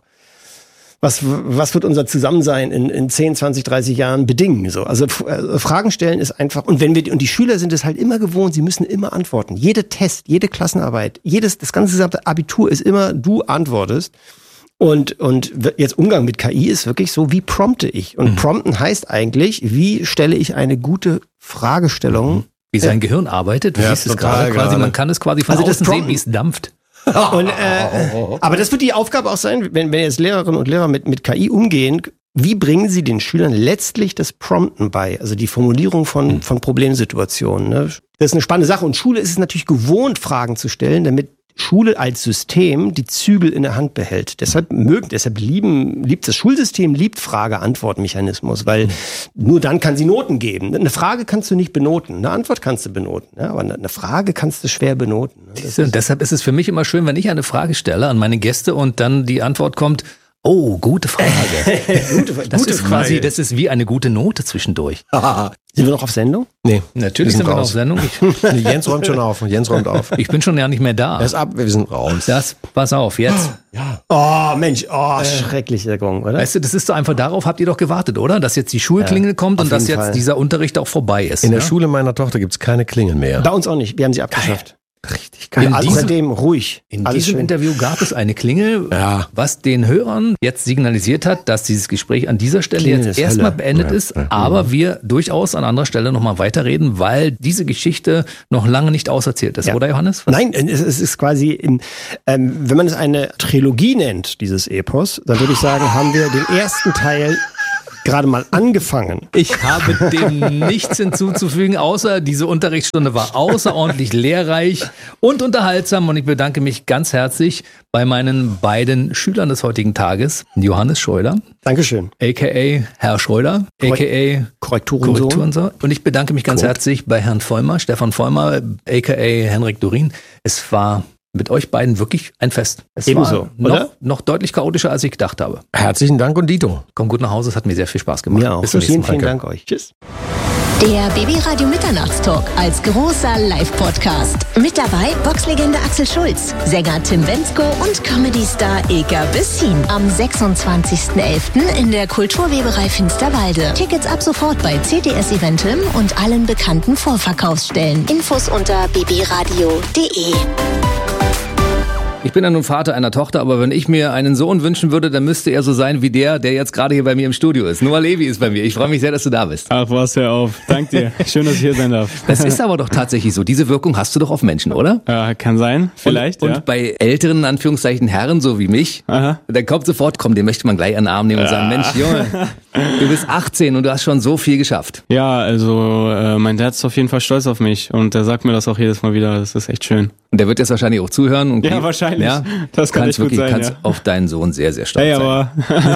Was, was wird unser Zusammensein in, in zehn, zwanzig, dreißig Jahren bedingen? So, also äh, Fragen stellen ist einfach, und wenn wir, und die Schüler sind es halt immer gewohnt, sie müssen immer antworten. Jede Test, jede Klassenarbeit, jedes, das ganze gesamte Abitur ist immer, du antwortest. Und, und jetzt Umgang mit K I ist wirklich so, wie prompte ich? Und mhm. prompten heißt eigentlich, wie stelle ich eine gute Fragestellung? Wie sein Gehirn arbeitet, du Ja, siehst es total gerade quasi, gerade. man kann es quasi von Also das außen sehen, Prompten- wie es dampft. Und, äh, aber das wird die Aufgabe auch sein, wenn, wenn jetzt Lehrerinnen und Lehrer mit, mit K I umgehen, wie bringen sie den Schülern letztlich das Prompten bei, also die Formulierung von, von Problemsituationen. Ne? Das ist eine spannende Sache. Und Schule ist es natürlich gewohnt, Fragen zu stellen, damit Schule als System die Zügel in der Hand behält. Deshalb mögen, deshalb lieben, liebt das Schulsystem, liebt Frage-Antwort-Mechanismus, weil nur dann kann sie Noten geben. Eine Frage kannst du nicht benoten, eine Antwort kannst du benoten, ja, aber eine Frage kannst du schwer benoten. Ne? Das Und deshalb ist es für mich immer schön, wenn ich eine Frage stelle an meine Gäste und dann die Antwort kommt, oh, gute Frage. gute, Das gute ist quasi, das ist wie eine gute Note zwischendurch. Sind wir noch auf Sendung? Nee, Natürlich wir sind wir noch raus. auf Sendung. Ich, Jens räumt schon auf. Jens räumt auf. ich bin schon ja nicht mehr da. Er ist ab, wir sind raus. Das, pass auf, jetzt. Oh, Mensch, oh, schrecklich der Gong, oder? Weißt du, das ist doch einfach, darauf habt ihr doch gewartet, oder? Dass jetzt die Schulklingel kommt auf und dass jeden jetzt Fall. dieser Unterricht auch vorbei ist. In der ja? Schule meiner Tochter gibt's keine Klingel mehr. Bei uns auch nicht, wir haben sie abgeschafft. Richtig geil. In Also diesem- seitdem ruhig. In Alles diesem schön. Interview gab es eine Klingel, Ja. was den Hörern jetzt signalisiert hat, dass dieses Gespräch an dieser Stelle Klingel jetzt ist erstmal Hölle. beendet Ja, ist, ja. aber wir durchaus an anderer Stelle nochmal weiterreden, weil diese Geschichte noch lange nicht auserzählt ist, Ja. oder Johannes? Was? Nein, es, es ist quasi, in, ähm, wenn man es eine Trilogie nennt, dieses Epos, dann würde ich sagen, haben wir den ersten Teil gerade mal angefangen. Ich habe dem nichts hinzuzufügen, außer diese Unterrichtsstunde war außerordentlich lehrreich und unterhaltsam und ich bedanke mich ganz herzlich bei meinen beiden Schülern des heutigen Tages, Johannes Schröder, Dankeschön. aka Herr Schröder, aka Korrekturensohn. Korrekturensohn. Und ich bedanke mich ganz herzlich bei Herrn Vollmer, Stefan Vollmer, aka Henrik Dorin. Es war mit euch beiden wirklich ein Fest. Es Ebenso, war noch, oder? noch deutlich chaotischer, als ich gedacht habe. Herzlichen Dank und Dito. Komm gut nach Hause, es hat mir sehr viel Spaß gemacht. Mir auch. Bis zum nächsten Vielen, Mal. vielen Danke. Dank euch. Tschüss. Der Babyradio Mitternachtstalk als großer Live-Podcast. Mit dabei Boxlegende Axel Schulz, Sänger Tim Bendzko und Comedy-Star Ilka Bessin. Am sechsundzwanzigsten elften in der Kulturweberei Finsterwalde. Tickets ab sofort bei C T S Eventim und allen bekannten Vorverkaufsstellen. Infos unter babyradio punkt de. Ich bin ja nun Vater einer Tochter, aber wenn ich mir einen Sohn wünschen würde, dann müsste er so sein wie der, der jetzt gerade hier bei mir im Studio ist. Noah Levi ist bei mir. Ich freue mich sehr, dass du da bist. Ach, was, hör auf. Dank dir. Schön, dass ich hier sein darf. Das ist aber doch tatsächlich so. Diese Wirkung hast du doch auf Menschen, oder? Ja, kann sein. Vielleicht, und, ja. Und bei älteren, in Anführungszeichen, Herren, so wie mich, Aha. dann kommt sofort, komm, den möchte man gleich an den Arm nehmen und sagen, Mensch, Junge, du bist achtzehn und du hast schon so viel geschafft. Ja, also äh, mein Dad ist auf jeden Fall stolz auf mich und der sagt mir das auch jedes Mal wieder. Das ist echt schön. Und der wird jetzt wahrscheinlich auch zuhören. Und Ja, wahrscheinlich. Ja, Das kann kannst echt gut wirklich, sein, kannst ja. auf deinen Sohn sehr, sehr stolz Hey, sein. aber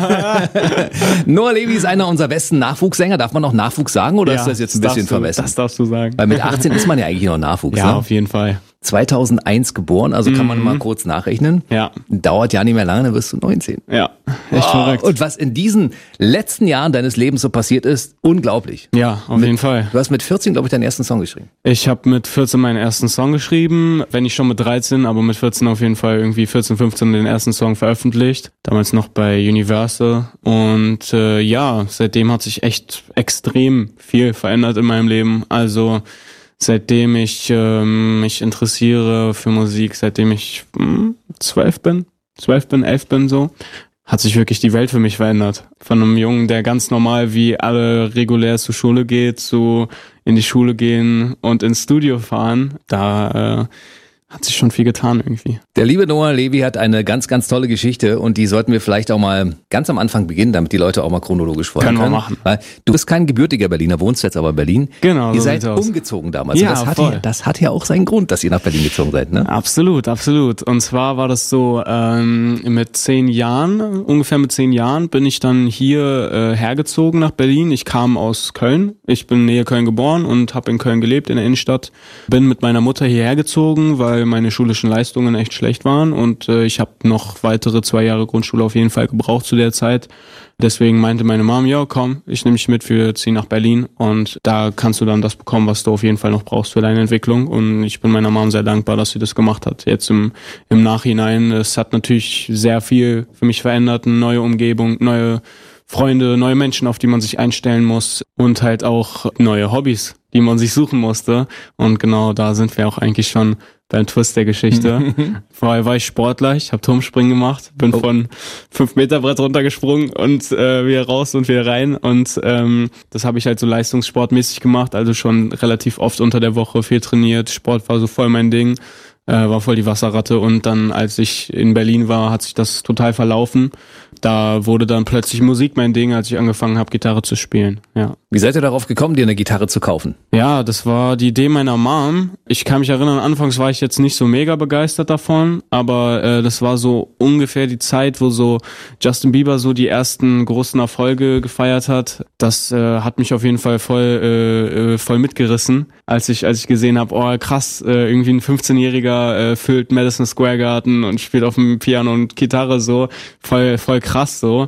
Noah Levi ist einer unserer besten Nachwuchssänger. Darf man noch Nachwuchs sagen oder ja, ist das jetzt ein das bisschen darfst du, vermessen? Das darfst du sagen. Weil mit achtzehn ist man ja eigentlich noch Nachwuchs. Ja, ne? auf jeden Fall. zweitausendeins geboren, also kann man Mhm. mal kurz nachrechnen. Ja, Dauert ja nicht mehr lange, dann wirst du neunzehn. ja. Echt Oh, verrückt. und was in diesen letzten Jahren deines Lebens so passiert ist, unglaublich. Ja, auf Mit- jeden Fall. Du hast mit vierzehn, glaube ich, deinen ersten Song geschrieben. Ich habe mit vierzehn meinen ersten Song geschrieben, wenn nicht schon mit dreizehn, aber mit vierzehn auf jeden Fall irgendwie vierzehn, fünfzehn den ersten Song veröffentlicht. Damals noch bei Universal. Und äh, ja, seitdem hat sich echt extrem viel verändert in meinem Leben. Also seitdem ich ähm, mich interessiere für Musik, seitdem ich hm, zwölf bin, zwölf bin, elf bin so, hat sich wirklich die Welt für mich verändert. Von einem Jungen, der ganz normal wie alle regulär zur Schule geht, zu in die Schule gehen und ins Studio fahren, da äh, hat sich schon viel getan irgendwie. Der liebe Noah Levi hat eine ganz, ganz tolle Geschichte und die sollten wir vielleicht auch mal ganz am Anfang beginnen, damit die Leute auch mal chronologisch folgen Können wir können. machen. Weil du bist kein gebürtiger Berliner, wohnst jetzt aber in Berlin. Genau, Ihr so seid sieht's aus. umgezogen damals. Ja, und das hat, voll. ja, das hat ja auch seinen Grund, dass ihr nach Berlin gezogen seid, ne? Absolut, absolut. Und zwar war das so, ähm, mit zehn Jahren, ungefähr mit zehn Jahren, bin ich dann hier äh, hergezogen nach Berlin. Ich kam aus Köln. Ich bin nähe Köln geboren und habe in Köln gelebt, in der Innenstadt. Bin mit meiner Mutter hierher gezogen, weil meine schulischen Leistungen echt schlecht waren. Und äh, ich habe noch weitere zwei Jahre Grundschule auf jeden Fall gebraucht zu der Zeit. Deswegen meinte meine Mom, ja komm, ich nehme dich mit, wir ziehen nach Berlin und da kannst du dann das bekommen, was du auf jeden Fall noch brauchst für deine Entwicklung. Und ich bin meiner Mom sehr dankbar, dass sie das gemacht hat. Jetzt im, im Nachhinein, es hat natürlich sehr viel für mich verändert, eine neue Umgebung, neue Freunde, neue Menschen, auf die man sich einstellen muss und halt auch neue Hobbys, die man sich suchen musste. Und genau da sind wir auch eigentlich schon beim Twist der Geschichte. Vorher war ich Sportler, ich habe Turmspringen gemacht, bin Oh. von fünf Meter Brett runtergesprungen und äh, wieder raus und wieder rein. Und ähm, das habe ich halt so leistungssportmäßig gemacht, also schon relativ oft unter der Woche viel trainiert. Sport war so voll mein Ding, äh, war voll die Wasserratte. Und dann, als ich in Berlin war, hat sich das total verlaufen. Da wurde dann plötzlich Musik mein Ding, als ich angefangen habe, Gitarre zu spielen. Ja. Wie seid ihr darauf gekommen, dir eine Gitarre zu kaufen? Ja, das war die Idee meiner Mom. Ich kann mich erinnern, anfangs war ich jetzt nicht so mega begeistert davon, aber äh, das war so ungefähr die Zeit, wo so Justin Bieber so die ersten großen Erfolge gefeiert hat. Das äh, hat mich auf jeden Fall voll äh, äh, voll mitgerissen, als ich als ich gesehen habe, oh krass, äh, irgendwie ein fünfzehnjähriger äh, füllt Madison Square Garden und spielt auf dem Piano und Gitarre so, voll voll krass so.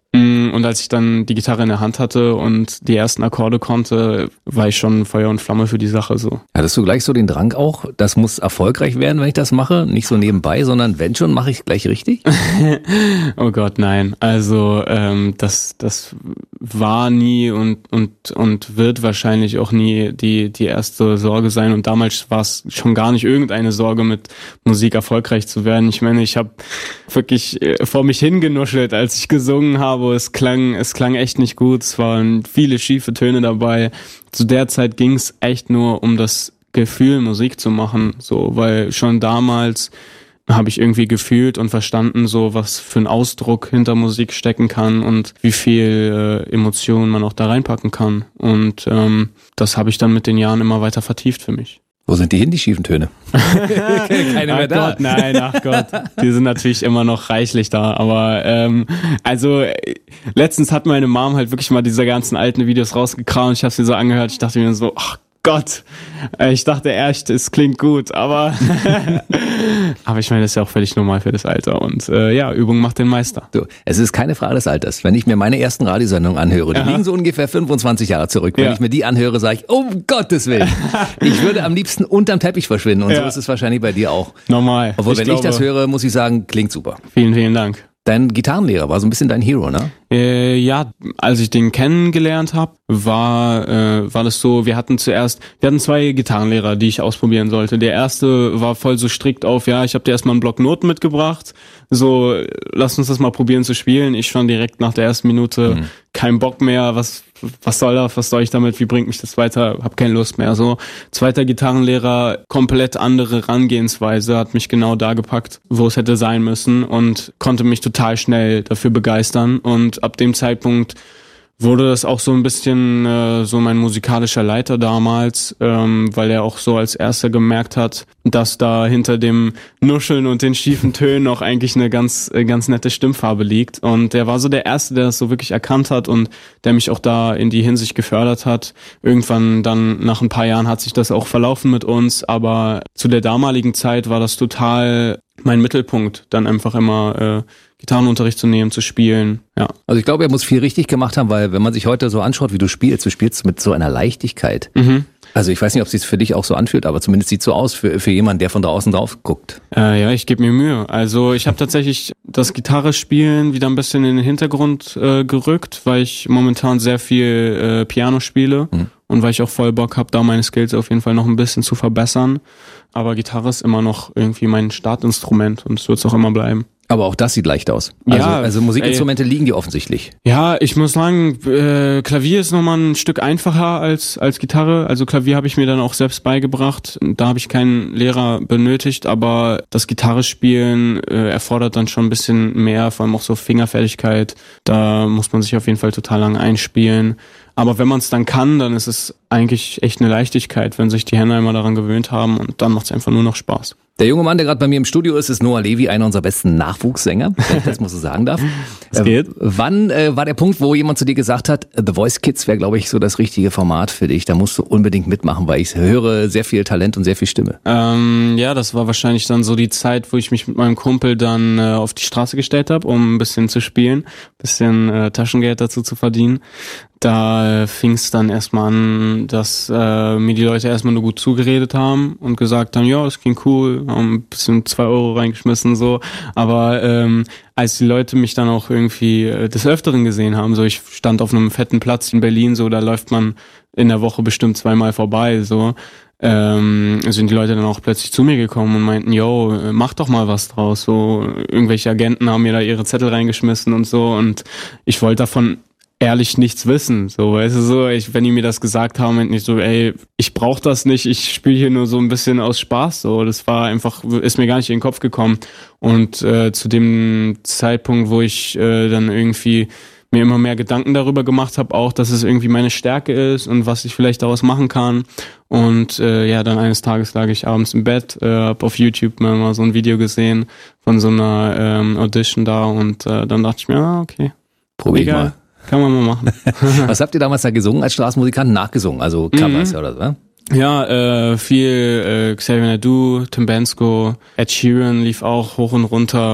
Und als ich dann die Gitarre in der Hand hatte und die ersten Akkorde konnte, war ich schon Feuer und Flamme für die Sache so. Hattest du gleich so den Drang auch, das muss erfolgreich werden, wenn ich das mache? Nicht so nebenbei, sondern wenn schon, mache ich gleich richtig? Oh Gott, nein. Also ähm, das das war nie und und und wird wahrscheinlich auch nie die die erste Sorge sein. Und damals war es schon gar nicht irgendeine Sorge, mit Musik erfolgreich zu werden. Ich meine, ich habe wirklich vor mich hingenuschelt, als ich gesungen habe. Es klang, es klang echt nicht gut. Es waren viele schiefe Töne dabei. Zu der Zeit ging es echt nur um das Gefühl, Musik zu machen, so, weil schon damals habe ich irgendwie gefühlt und verstanden, so was für ein Ausdruck hinter Musik stecken kann und wie viel äh, Emotionen man auch da reinpacken kann. Und ähm, das habe ich dann mit den Jahren immer weiter vertieft für mich. Wo sind die hin, die schiefen Töne? Keine mehr ach da. Gott, nein, ach Gott. Die sind natürlich immer noch reichlich da. Aber ähm, also letztens hat meine Mom halt wirklich mal diese ganzen alten Videos rausgekramt. Ich habe sie so angehört. Ich dachte mir so, ach Gott. Ich dachte echt, es klingt gut. Aber aber ich meine, das ist ja auch völlig normal für das Alter. Und äh, ja, Übung macht den Meister. So, es ist keine Frage des Alters. Wenn ich mir meine ersten Radiosendungen anhöre, die Aha. liegen so ungefähr fünfundzwanzig Jahre zurück. Wenn Ja. ich mir die anhöre, sage ich, um Gottes Willen. Ich würde am liebsten unterm Teppich verschwinden. Und Ja. so ist es wahrscheinlich bei dir auch. Normal. Obwohl, Ich wenn glaube- ich das höre, muss ich sagen, klingt super. Vielen, vielen Dank. Dein Gitarrenlehrer war so ein bisschen dein Hero, ne? Äh, ja, als ich den kennengelernt habe, war äh, war das so, wir hatten zuerst, wir hatten zwei Gitarrenlehrer, die ich ausprobieren sollte. Der erste war voll so strikt auf, ja, ich habe dir erstmal einen Block Noten mitgebracht, so, lass uns das mal probieren zu spielen. Ich schon direkt nach der ersten Minute, mhm. kein Bock mehr, was was soll das, was soll ich damit, wie bringt mich das weiter, hab keine Lust mehr. So, zweiter Gitarrenlehrer, komplett andere Herangehensweise, hat mich genau da gepackt, wo es hätte sein müssen und konnte mich total schnell dafür begeistern. Und ab dem Zeitpunkt wurde das auch so ein bisschen äh, so mein musikalischer Leiter damals, ähm, weil er auch so als erster gemerkt hat, dass da hinter dem Nuscheln und den schiefen Tönen auch eigentlich eine ganz äh, ganz nette Stimmfarbe liegt. Und er war so der Erste, der das so wirklich erkannt hat und der mich auch da in die Hinsicht gefördert hat. Irgendwann dann nach ein paar Jahren hat sich das auch verlaufen mit uns, aber zu der damaligen Zeit war das total mein Mittelpunkt, dann einfach immer äh, Gitarrenunterricht zu nehmen, zu spielen, ja. Also ich glaube, er muss viel richtig gemacht haben, weil wenn man sich heute so anschaut, wie du spielst, du spielst mit so einer Leichtigkeit. Mhm. Also ich weiß nicht, ob es sich für dich auch so anfühlt, aber zumindest sieht so aus für, für jemanden, der von draußen drauf guckt. Äh, ja, ich gebe mir Mühe. Also ich habe tatsächlich das Gitarrespielen wieder ein bisschen in den Hintergrund äh, gerückt, weil ich momentan sehr viel äh, Piano spiele mhm. und weil ich auch voll Bock habe, da meine Skills auf jeden Fall noch ein bisschen zu verbessern. Aber Gitarre ist immer noch irgendwie mein Startinstrument und es wird es auch immer bleiben. Aber auch das sieht leicht aus. Also, Ja, also Musikinstrumente ey. liegen dir offensichtlich. Ja, ich muss sagen, äh, Klavier ist nochmal ein Stück einfacher als als Gitarre. Also Klavier habe ich mir dann auch selbst beigebracht. Da habe ich keinen Lehrer benötigt, aber das Gitarrespielen äh, erfordert dann schon ein bisschen mehr, vor allem auch so Fingerfertigkeit. Da muss man sich auf jeden Fall total lang einspielen. Aber wenn man es dann kann, dann ist es eigentlich echt eine Leichtigkeit, wenn sich die Hände einmal daran gewöhnt haben und dann macht es einfach nur noch Spaß. Der junge Mann, der gerade bei mir im Studio ist, ist Noah Levi, einer unserer besten Nachwuchssänger, wenn ich das mal so sagen darf. Es geht. Äh, wann äh, war der Punkt, wo jemand zu dir gesagt hat, The Voice Kids wäre, glaube ich, so das richtige Format für dich, da musst du unbedingt mitmachen, weil ich höre sehr viel Talent und sehr viel Stimme. Ähm, ja, das war wahrscheinlich dann so die Zeit, wo ich mich mit meinem Kumpel dann äh, auf die Straße gestellt habe, um ein bisschen zu spielen, ein bisschen äh, Taschengeld dazu zu verdienen. Da äh, fing es dann erstmal an, dass äh, mir die Leute erstmal nur gut zugeredet haben und gesagt haben, ja, das klingt cool, haben ein bisschen zwei Euro reingeschmissen so. Aber ähm, als die Leute mich dann auch irgendwie äh, des Öfteren gesehen haben, so ich stand auf einem fetten Platz in Berlin, so da läuft man in der Woche bestimmt zweimal vorbei, so. Ähm, sind die Leute dann auch plötzlich zu mir gekommen und meinten, yo, mach doch mal was draus. So irgendwelche Agenten haben mir da ihre Zettel reingeschmissen und so und ich wollte davon ehrlich nichts wissen, so, weißt du, so, ich, wenn die mir das gesagt haben, meinten ich so, ey, ich brauch das nicht, ich spiele hier nur so ein bisschen aus Spaß, so, das war einfach, ist mir gar nicht in den Kopf gekommen und äh, zu dem Zeitpunkt, wo ich äh, dann irgendwie mir immer mehr Gedanken darüber gemacht habe, auch, dass es irgendwie meine Stärke ist und was ich vielleicht daraus machen kann. Und äh, ja, dann eines Tages lag ich abends im Bett, äh, hab auf YouTube mal, mal so ein Video gesehen von so einer ähm, Audition da und äh, dann dachte ich mir, ah, okay, probier ich mal. Kann man mal machen. Was habt ihr damals da gesungen als Straßenmusikant? Nachgesungen, also Covers mhm. oder so, ne? Ja, äh, viel äh, Xavier Naidoo, Tim Bensko, Ed Sheeran lief auch hoch und runter.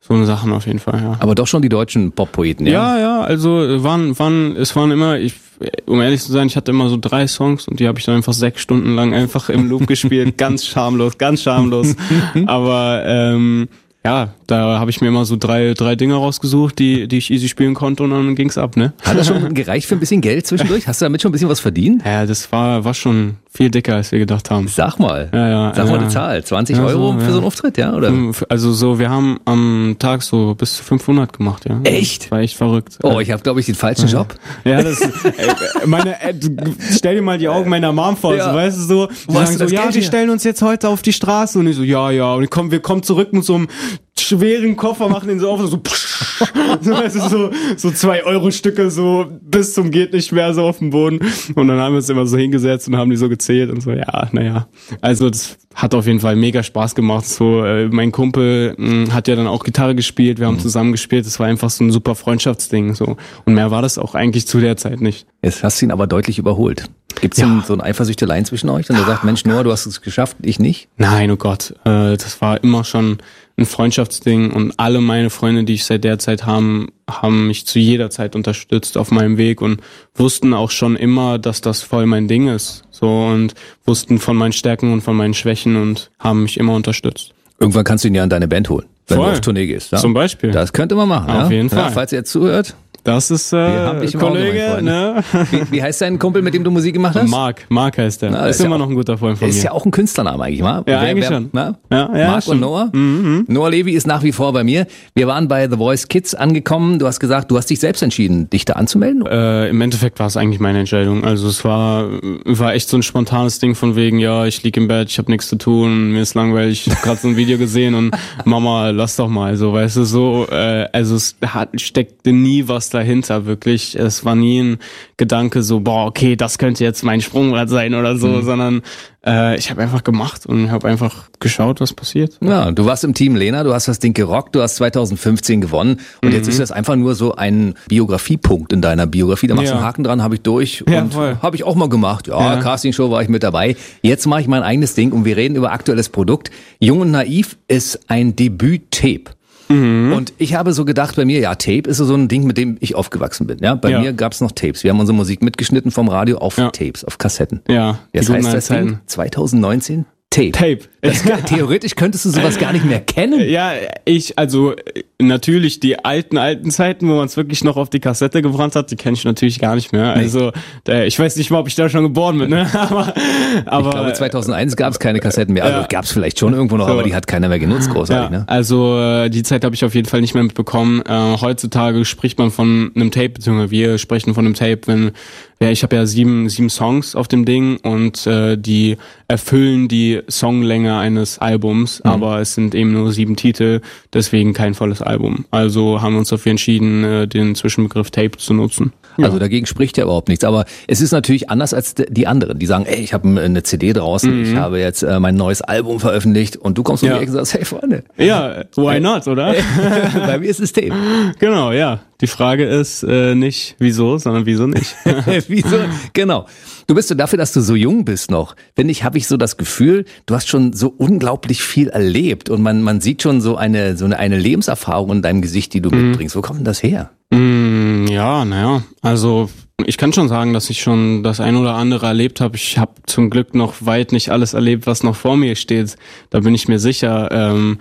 So eine Sachen auf jeden Fall, ja. Aber doch schon die deutschen Pop-Poeten, ja? Ja, ja, also waren, waren, es waren immer, ich, um ehrlich zu sein, ich hatte immer so drei Songs und die habe ich dann einfach sechs Stunden lang einfach im Loop gespielt, ganz schamlos, ganz schamlos. Aber ähm, ja, da habe ich mir immer so drei drei Dinge rausgesucht, die die ich easy spielen konnte und dann ging's ab, ne? Hat das schon gereicht für ein bisschen Geld zwischendurch? Hast du damit schon ein bisschen was verdient? Ja, das war war schon viel dicker, als wir gedacht haben. Sag mal. Ja, ja, Sag mal ja. eine Zahl. zwanzig Ja, Euro so, für ja. so einen Auftritt, ja? Oder? Also so, wir haben am Tag so bis zu fünfhundert gemacht, ja. Echt? Das war echt verrückt. Oh, ich habe, glaube ich, den falschen ja. Job. Ja, das, äh, meine, äh, stell dir mal die Augen meiner Mom vor, Ja. so, weißt du, so, die Wo hast sagen du so, das ja, Geld wir her? stellen uns jetzt heute auf die Straße und ich so, ja, ja, und komm, wir kommen zurück mit so einem schweren Koffer, machen den so auf, so, psch, so, weißt du, so, so zwei Euro Stücke so bis zum geht nicht mehr so auf dem Boden und dann haben wir uns immer so hingesetzt und haben die so gezählt und so, ja, naja, also das hat auf jeden Fall mega Spaß gemacht, so, äh, mein Kumpel mh, hat ja dann auch Gitarre gespielt, wir haben Mhm. zusammen gespielt, das war einfach so ein super Freundschaftsding, so, und mehr war das auch eigentlich zu der Zeit nicht. Jetzt hast du ihn aber deutlich überholt. Gibt's Ja. denn so ein Eifersüchteleien zwischen euch? Und der sagt, Mensch, Noah, du hast es geschafft, ich nicht? Nein, oh Gott, äh, das war immer schon ein Freundschaftsding und alle meine Freunde, die ich seit der Zeit haben, haben mich zu jeder Zeit unterstützt auf meinem Weg und wussten auch schon immer, dass das voll mein Ding ist, so, und wussten von meinen Stärken und von meinen Schwächen und haben mich immer unterstützt. Irgendwann kannst du ihn ja in deine Band holen, wenn Voll. du auf Tournee gehst. Ja? Zum Beispiel. Das könnte man machen. Auf ja? jeden Ja, Fall. falls ihr jetzt zuhört. Das ist Wir haben äh, dich im Auge, mein Kollege, Freund. ne? Wie, wie heißt dein Kumpel, mit dem du Musik gemacht hast? Mark, Mark heißt der. Na, ist ist ja immer auch- noch ein guter Freund von Ist mir. ja auch ein Künstlername eigentlich, mal. Ja, eigentlich schon. Na? Ja, ja, Marc stimmt. und Noah. Mhm. Noah Levy ist nach wie vor bei mir. Wir waren bei The Voice Kids angekommen. Du hast gesagt, du hast dich selbst entschieden, dich da anzumelden. Äh, Im Endeffekt war es eigentlich meine Entscheidung. Also es war war echt so ein spontanes Ding von wegen, ja, ich lieg im Bett, ich habe nichts zu tun, mir ist langweilig, ich habe gerade so ein Video gesehen und Mama, lass doch mal, so, weißt du, so, äh, also es hat, steckte nie was dahinter, wirklich. Es war nie ein Gedanke so, boah, okay, das könnte jetzt mein Sprungbrett sein oder so, Mhm. sondern äh, ich habe einfach gemacht und habe einfach geschaut, was passiert. Ja, du warst im Team Lena, du hast das Ding gerockt, du hast zwanzig fünfzehn gewonnen und Mhm. jetzt ist das einfach nur so ein Biografiepunkt in deiner Biografie. Da machst du Ja. einen Haken dran, habe ich durch Ja, und voll. habe ich auch mal gemacht. Ja, Ja. Castingshow war ich mit dabei. Jetzt mache ich mein eigenes Ding und wir reden über aktuelles Produkt. Jung und Naiv ist ein Debüt-Tape. Mhm. Und ich habe so gedacht, bei mir, ja, Tape ist so ein Ding, mit dem ich aufgewachsen bin. Ja, bei Ja. mir gab's noch Tapes. Wir haben unsere Musik mitgeschnitten vom Radio auf Ja. Tapes, auf Kassetten. Ja, die Jetzt guten heißt das Ding Zeiten. zwanzig neunzehn Tape. Tape. Das, theoretisch könntest du sowas gar nicht mehr kennen. Ja, ich, also äh, natürlich die alten, alten Zeiten, wo man es wirklich noch auf die Kassette gebrannt hat, die kenne ich natürlich gar nicht mehr. Nee. Also da, ich weiß nicht mal, ob ich da schon geboren bin, ne? aber, aber Ich glaube, zweitausendeins gab es keine Kassetten mehr. Also Ja. gab es vielleicht schon irgendwo noch, So. aber die hat keiner mehr genutzt, großartig. ja, Ne? also äh, die Zeit habe ich auf jeden Fall nicht mehr mitbekommen. Äh, heutzutage spricht man von einem Tape, beziehungsweise wir sprechen von einem Tape, wenn ja, ich habe ja sieben sieben Songs auf dem Ding und äh, die erfüllen die Songlänge eines Albums, Mhm. aber es sind eben nur sieben Titel, deswegen kein volles Album. Also haben wir uns dafür entschieden, äh, den Zwischenbegriff Tape zu nutzen. Also dagegen spricht ja überhaupt nichts. Aber es ist natürlich anders als d- die anderen, die sagen, ey, ich habe eine C D draußen, Mhm. ich habe jetzt äh, mein neues Album veröffentlicht und du kommst um Ja. die Ecke und sagst, hey Freunde. Ja, why not, oder? Bei mir ist es Tape. Genau, ja. Die Frage ist äh, nicht wieso, sondern wieso nicht. Wieso? Genau. Du bist so dafür, dass du so jung bist noch. Finde ich, habe ich so das Gefühl, du hast schon so unglaublich viel erlebt und man man sieht schon so eine so eine, eine Lebenserfahrung in deinem Gesicht, die du Mhm. mitbringst. Wo kommt denn das her? Mm, ja, naja, also ich kann schon sagen, dass ich schon das ein oder andere erlebt habe. Ich habe zum Glück noch weit nicht alles erlebt, was noch vor mir steht. Da bin ich mir sicher. Ähm,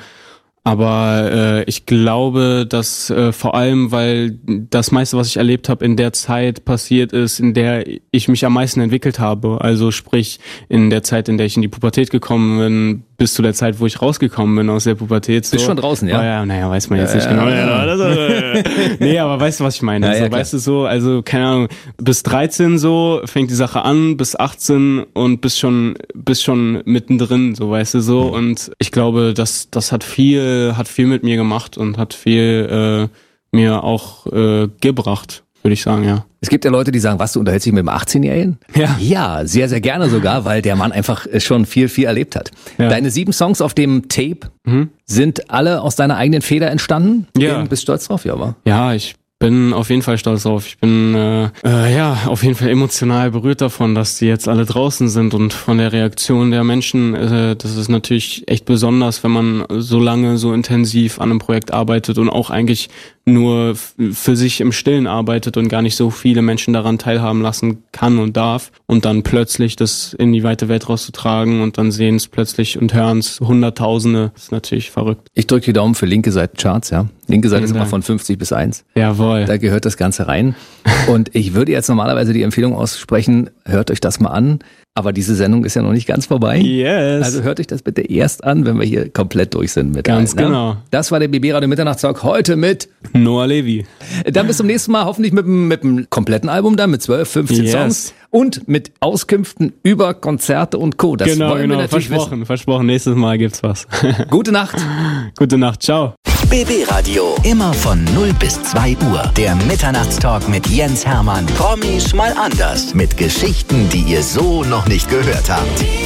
aber äh, ich glaube, dass äh, vor allem, weil das meiste, was ich erlebt habe, in der Zeit passiert ist, in der ich mich am meisten entwickelt habe. Also sprich, in der Zeit, in der ich in die Pubertät gekommen bin, bis zu der Zeit, wo ich rausgekommen bin aus der Pubertät. So. Bist schon draußen, ja? Oh, ja, naja, weiß man jetzt Ja, nicht ja, genau. ja. Ja, das, äh, nee, aber weißt du, was ich meine? Ja, ja, so, klar. weißt du so, also keine Ahnung, bis dreizehn so fängt die Sache an, bis achtzehn und bis schon bis schon mittendrin, so weißt du so. Und ich glaube, das das hat viel hat viel mit mir gemacht und hat viel äh, mir auch äh, gebracht, würde ich sagen, ja. Es gibt ja Leute, die sagen, was, du unterhältst dich mit einem achtzehnjährigen? Ja. Ja, sehr, sehr gerne sogar, weil der Mann einfach schon viel, viel erlebt hat. Ja. Deine sieben Songs auf dem Tape Mhm. sind alle aus deiner eigenen Feder entstanden? Ja. Du bist stolz drauf, ja, aber? Ja, ich bin auf jeden Fall stolz drauf. Ich bin äh, äh, ja auf jeden Fall emotional berührt davon, dass die jetzt alle draußen sind und von der Reaktion der Menschen. Äh, das ist natürlich echt besonders, wenn man so lange, so intensiv an einem Projekt arbeitet und auch eigentlich nur f- für sich im Stillen arbeitet und gar nicht so viele Menschen daran teilhaben lassen kann und darf. Und dann plötzlich das in die weite Welt rauszutragen und dann sehen es plötzlich und hören es Hunderttausende, ist natürlich verrückt. Ich drücke die Daumen für linke Seitencharts, ja. Linke Seite Vielen ist immer Dank. von fünfzig bis eins. Jawohl. Da gehört das Ganze rein. Und ich würde jetzt normalerweise die Empfehlung aussprechen, hört euch das mal an. Aber diese Sendung ist ja noch nicht ganz vorbei. Yes. Also hört euch das bitte erst an, wenn wir hier komplett durch sind mit Ganz allen, genau. Ne? Das war der B B Radio Mitternachtstalk heute mit Noah Levi. Dann bis zum nächsten Mal, hoffentlich mit, dem- mit dem kompletten Album dann, mit zwölf, fünfzehn Yes. Songs und mit Auskünften über Konzerte und Co. Das genau, wollen genau. wir natürlich Versprochen, versprochen. Nächstes Mal gibt's was. wissen. Gute Nacht. Gute Nacht. Ciao. B B Radio. Immer von null bis zwei Uhr. Der Mitternachtstalk mit Jens Hermann. Promis mal anders. Mit Geschichten, die ihr so noch nicht gehört habt.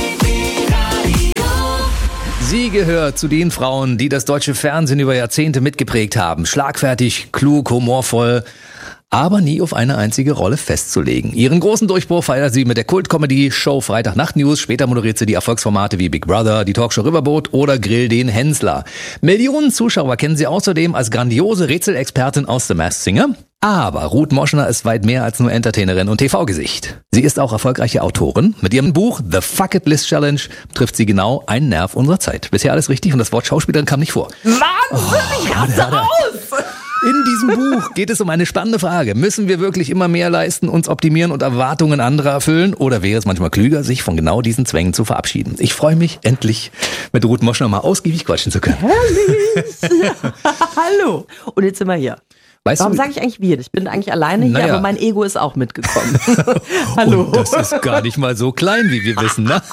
Sie gehört zu den Frauen, die das deutsche Fernsehen über Jahrzehnte mitgeprägt haben. Schlagfertig, klug, humorvoll, aber nie auf eine einzige Rolle festzulegen. Ihren großen Durchbruch feiert sie mit der Kult-Comedy-Show Freitagnacht News. Später moderiert sie die Erfolgsformate wie Big Brother, die Talkshow Riverboat oder Grill den Hensler. Millionen Zuschauer kennen sie außerdem als grandiose Rätselexpertin aus The Masked Singer. Aber Ruth Moschner ist weit mehr als nur Entertainerin und T V-Gesicht. Sie ist auch erfolgreiche Autorin. Mit ihrem Buch The Fuck It List Challenge trifft sie genau einen Nerv unserer Zeit. Bisher alles richtig und das Wort Schauspielerin kam nicht vor. Wahnsinn, ich raste aus! In diesem Buch geht es um eine spannende Frage. Müssen wir wirklich immer mehr leisten, uns optimieren und Erwartungen anderer erfüllen? Oder wäre es manchmal klüger, sich von genau diesen Zwängen zu verabschieden? Ich freue mich, endlich mit Ruth Moschner mal ausgiebig quatschen zu können. Herrlich! Hallo! Und jetzt sind wir hier. Weißt Warum du, sage ich eigentlich wir? Ich bin eigentlich alleine hier, Naja. aber mein Ego ist auch mitgekommen. Hallo. Und das ist gar nicht mal so klein, wie wir wissen, ne?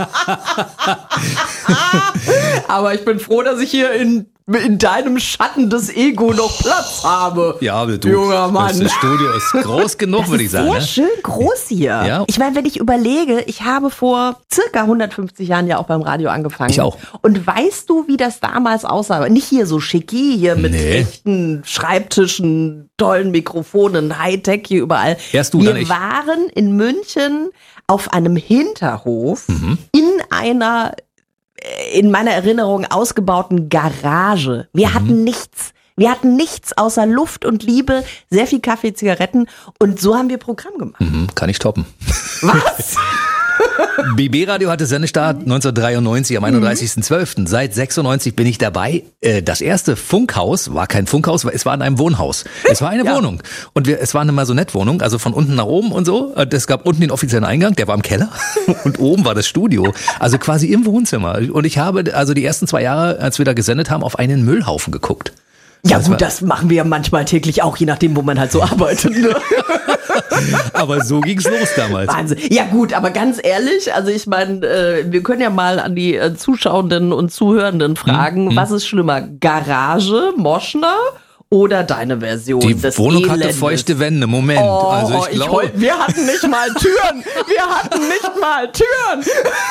Aber ich bin froh, dass ich hier in, in deinem Schatten des Ego noch Platz habe. Ja, aber du, Junger Mann. das Studio ist groß genug, Das würde ich ist sagen. sehr Ne? schön groß hier. Ja. Ich meine, wenn ich überlege, ich habe vor circa hundertfünfzig Jahren ja auch beim Radio angefangen. Ich auch. Und weißt du, wie das damals aussah? Nicht hier so schicki, hier mit Nee. echten Schreibtischen, tollen Mikrofonen, Hightech hier überall. Erst du, Wir dann ich. waren in München auf einem Hinterhof Mhm. in einer, äh, in meiner Erinnerung ausgebauten Garage. Wir Mhm. hatten nichts. Wir hatten nichts außer Luft und Liebe, sehr viel Kaffee, Zigaretten und so haben wir Programm gemacht. Mhm, kann ich toppen. Was? B B Radio hatte Sendestart neunzehnhundertdreiundneunzig am einunddreißigsten zwölften Seit sechsundneunzig bin ich dabei. Äh, Das erste Funkhaus war kein Funkhaus, es war in einem Wohnhaus. Es war eine Ja. Wohnung. Und wir, es war eine Maisonette-Wohnung, also von unten nach oben und so. Und es gab unten den offiziellen Eingang, der war im Keller. Und oben war das Studio. Also quasi im Wohnzimmer. Und ich habe also die ersten zwei Jahre, als wir da gesendet haben, auf einen Müllhaufen geguckt. Ja Das gut, war- das machen wir ja manchmal täglich auch, je nachdem, wo man halt so arbeitet. Ne? Aber so ging's los damals. Wahnsinn. Ja gut, aber ganz ehrlich, also ich meine, äh, wir können ja mal an die äh, Zuschauenden und Zuhörenden fragen, Hm, was ist schlimmer, Garage, Moschner oder deine Version Die des Wohnung hatte Elendes? feuchte Wände, Moment. Oh, also ich ich glaube, heul- wir hatten nicht mal Türen. Wir hatten nicht mal Türen.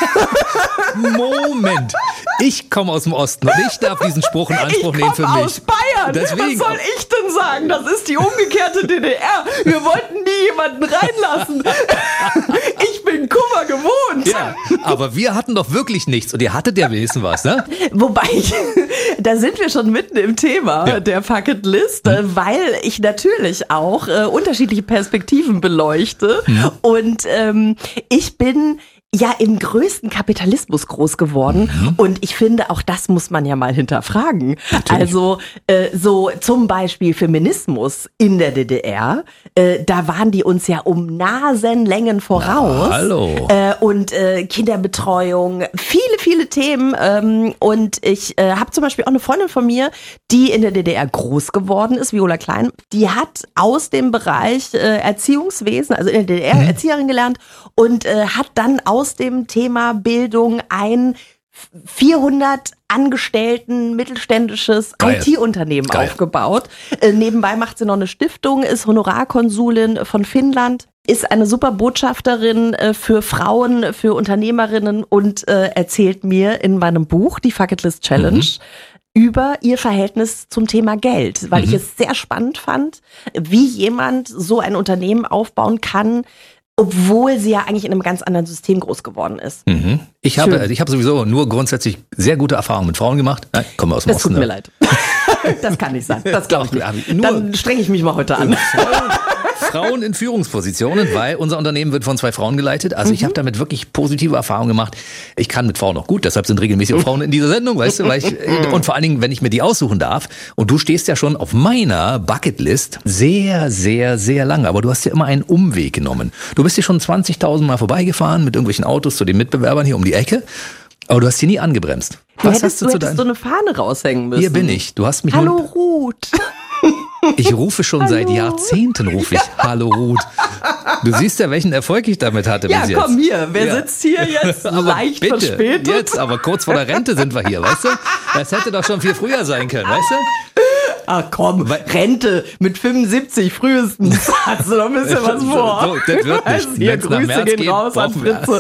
Moment. Ich komme aus dem Osten und ich darf diesen Spruch in Anspruch Ich nehmen für komme mich. aus Bayern. Deswegen. Was soll ich denn sagen? Das ist die umgekehrte D D R. Wir wollten nie jemanden reinlassen. Ich bin Kummer gewohnt. Ja, aber wir hatten doch wirklich nichts und ihr hattet ja wenigstens was, ne? Wobei, da sind wir schon mitten im Thema Ja. der Fuck It List, äh, weil ich natürlich auch äh, unterschiedliche Perspektiven beleuchte. Und ähm, ich bin ja im größten Kapitalismus groß geworden und ich finde, auch das muss man ja mal hinterfragen. Also äh, so zum Beispiel Feminismus in der D D R, äh, da waren die uns ja um Nasenlängen voraus. Na, hallo. Äh, und äh, Kinderbetreuung, viele, viele Themen. Ähm, und ich äh, habe zum Beispiel auch eine Freundin von mir, die in der D D R groß geworden ist, Viola Klein. Die hat aus dem Bereich äh, Erziehungswesen, also in der D D R Mhm. Erzieherin gelernt und äh, hat dann aus dem Thema Bildung ein vierhundert Angestellten mittelständisches Geil. I T-Unternehmen Geil. aufgebaut. Äh, nebenbei macht sie noch eine Stiftung, ist Honorarkonsulin von Finnland, ist eine super Botschafterin äh, für Frauen, für Unternehmerinnen und äh, erzählt mir in meinem Buch, die Fuck It List Challenge, über ihr Verhältnis zum Thema Geld, weil mhm. ich es sehr spannend fand, wie jemand so ein Unternehmen aufbauen kann, obwohl sie ja eigentlich in einem ganz anderen System groß geworden ist. Mhm. Ich Schön. habe ich habe sowieso nur grundsätzlich sehr gute Erfahrungen mit Frauen gemacht. Nein, kommen wir aus dem das Osten. Das tut mir ne? leid. Das kann nicht sein. Das glaube ich nicht. Dann strenge ich mich mal heute an. Frauen in Führungspositionen, weil unser Unternehmen wird von zwei Frauen geleitet. Also mhm. ich habe damit wirklich positive Erfahrungen gemacht. Ich kann mit Frauen auch gut, deshalb sind regelmäßig Frauen in dieser Sendung, weißt du, weil ich, und vor allen Dingen, wenn ich mir die aussuchen darf. Und du stehst ja schon auf meiner Bucketlist sehr, sehr, sehr lange. Aber du hast ja immer einen Umweg genommen. Du bist hier schon zwanzigtausend Mal vorbeigefahren mit irgendwelchen Autos zu den Mitbewerbern hier um die Ecke. Aber du hast hier nie angebremst. Du Was hättest, hast du, du zu hättest so eine Fahne raushängen müssen. Hier bin ich. Du hast mich Hallo Ruth. Ich rufe schon Hallo. seit Jahrzehnten, rufe ich ja. Hallo Ruth. Du siehst ja, welchen Erfolg ich damit hatte ja, bis jetzt. Ja, komm hier. Wer ja. sitzt hier jetzt aber leicht bitte, verspätet? Jetzt, aber kurz vor der Rente sind wir hier, weißt du? Das hätte doch schon viel früher sein können, weißt du? Ach komm, Rente mit fünfundsiebzig frühestens. Hast du noch ein bisschen was vor? So, das wird nicht. Hier, Grüße gehen geht, raus an Fritze.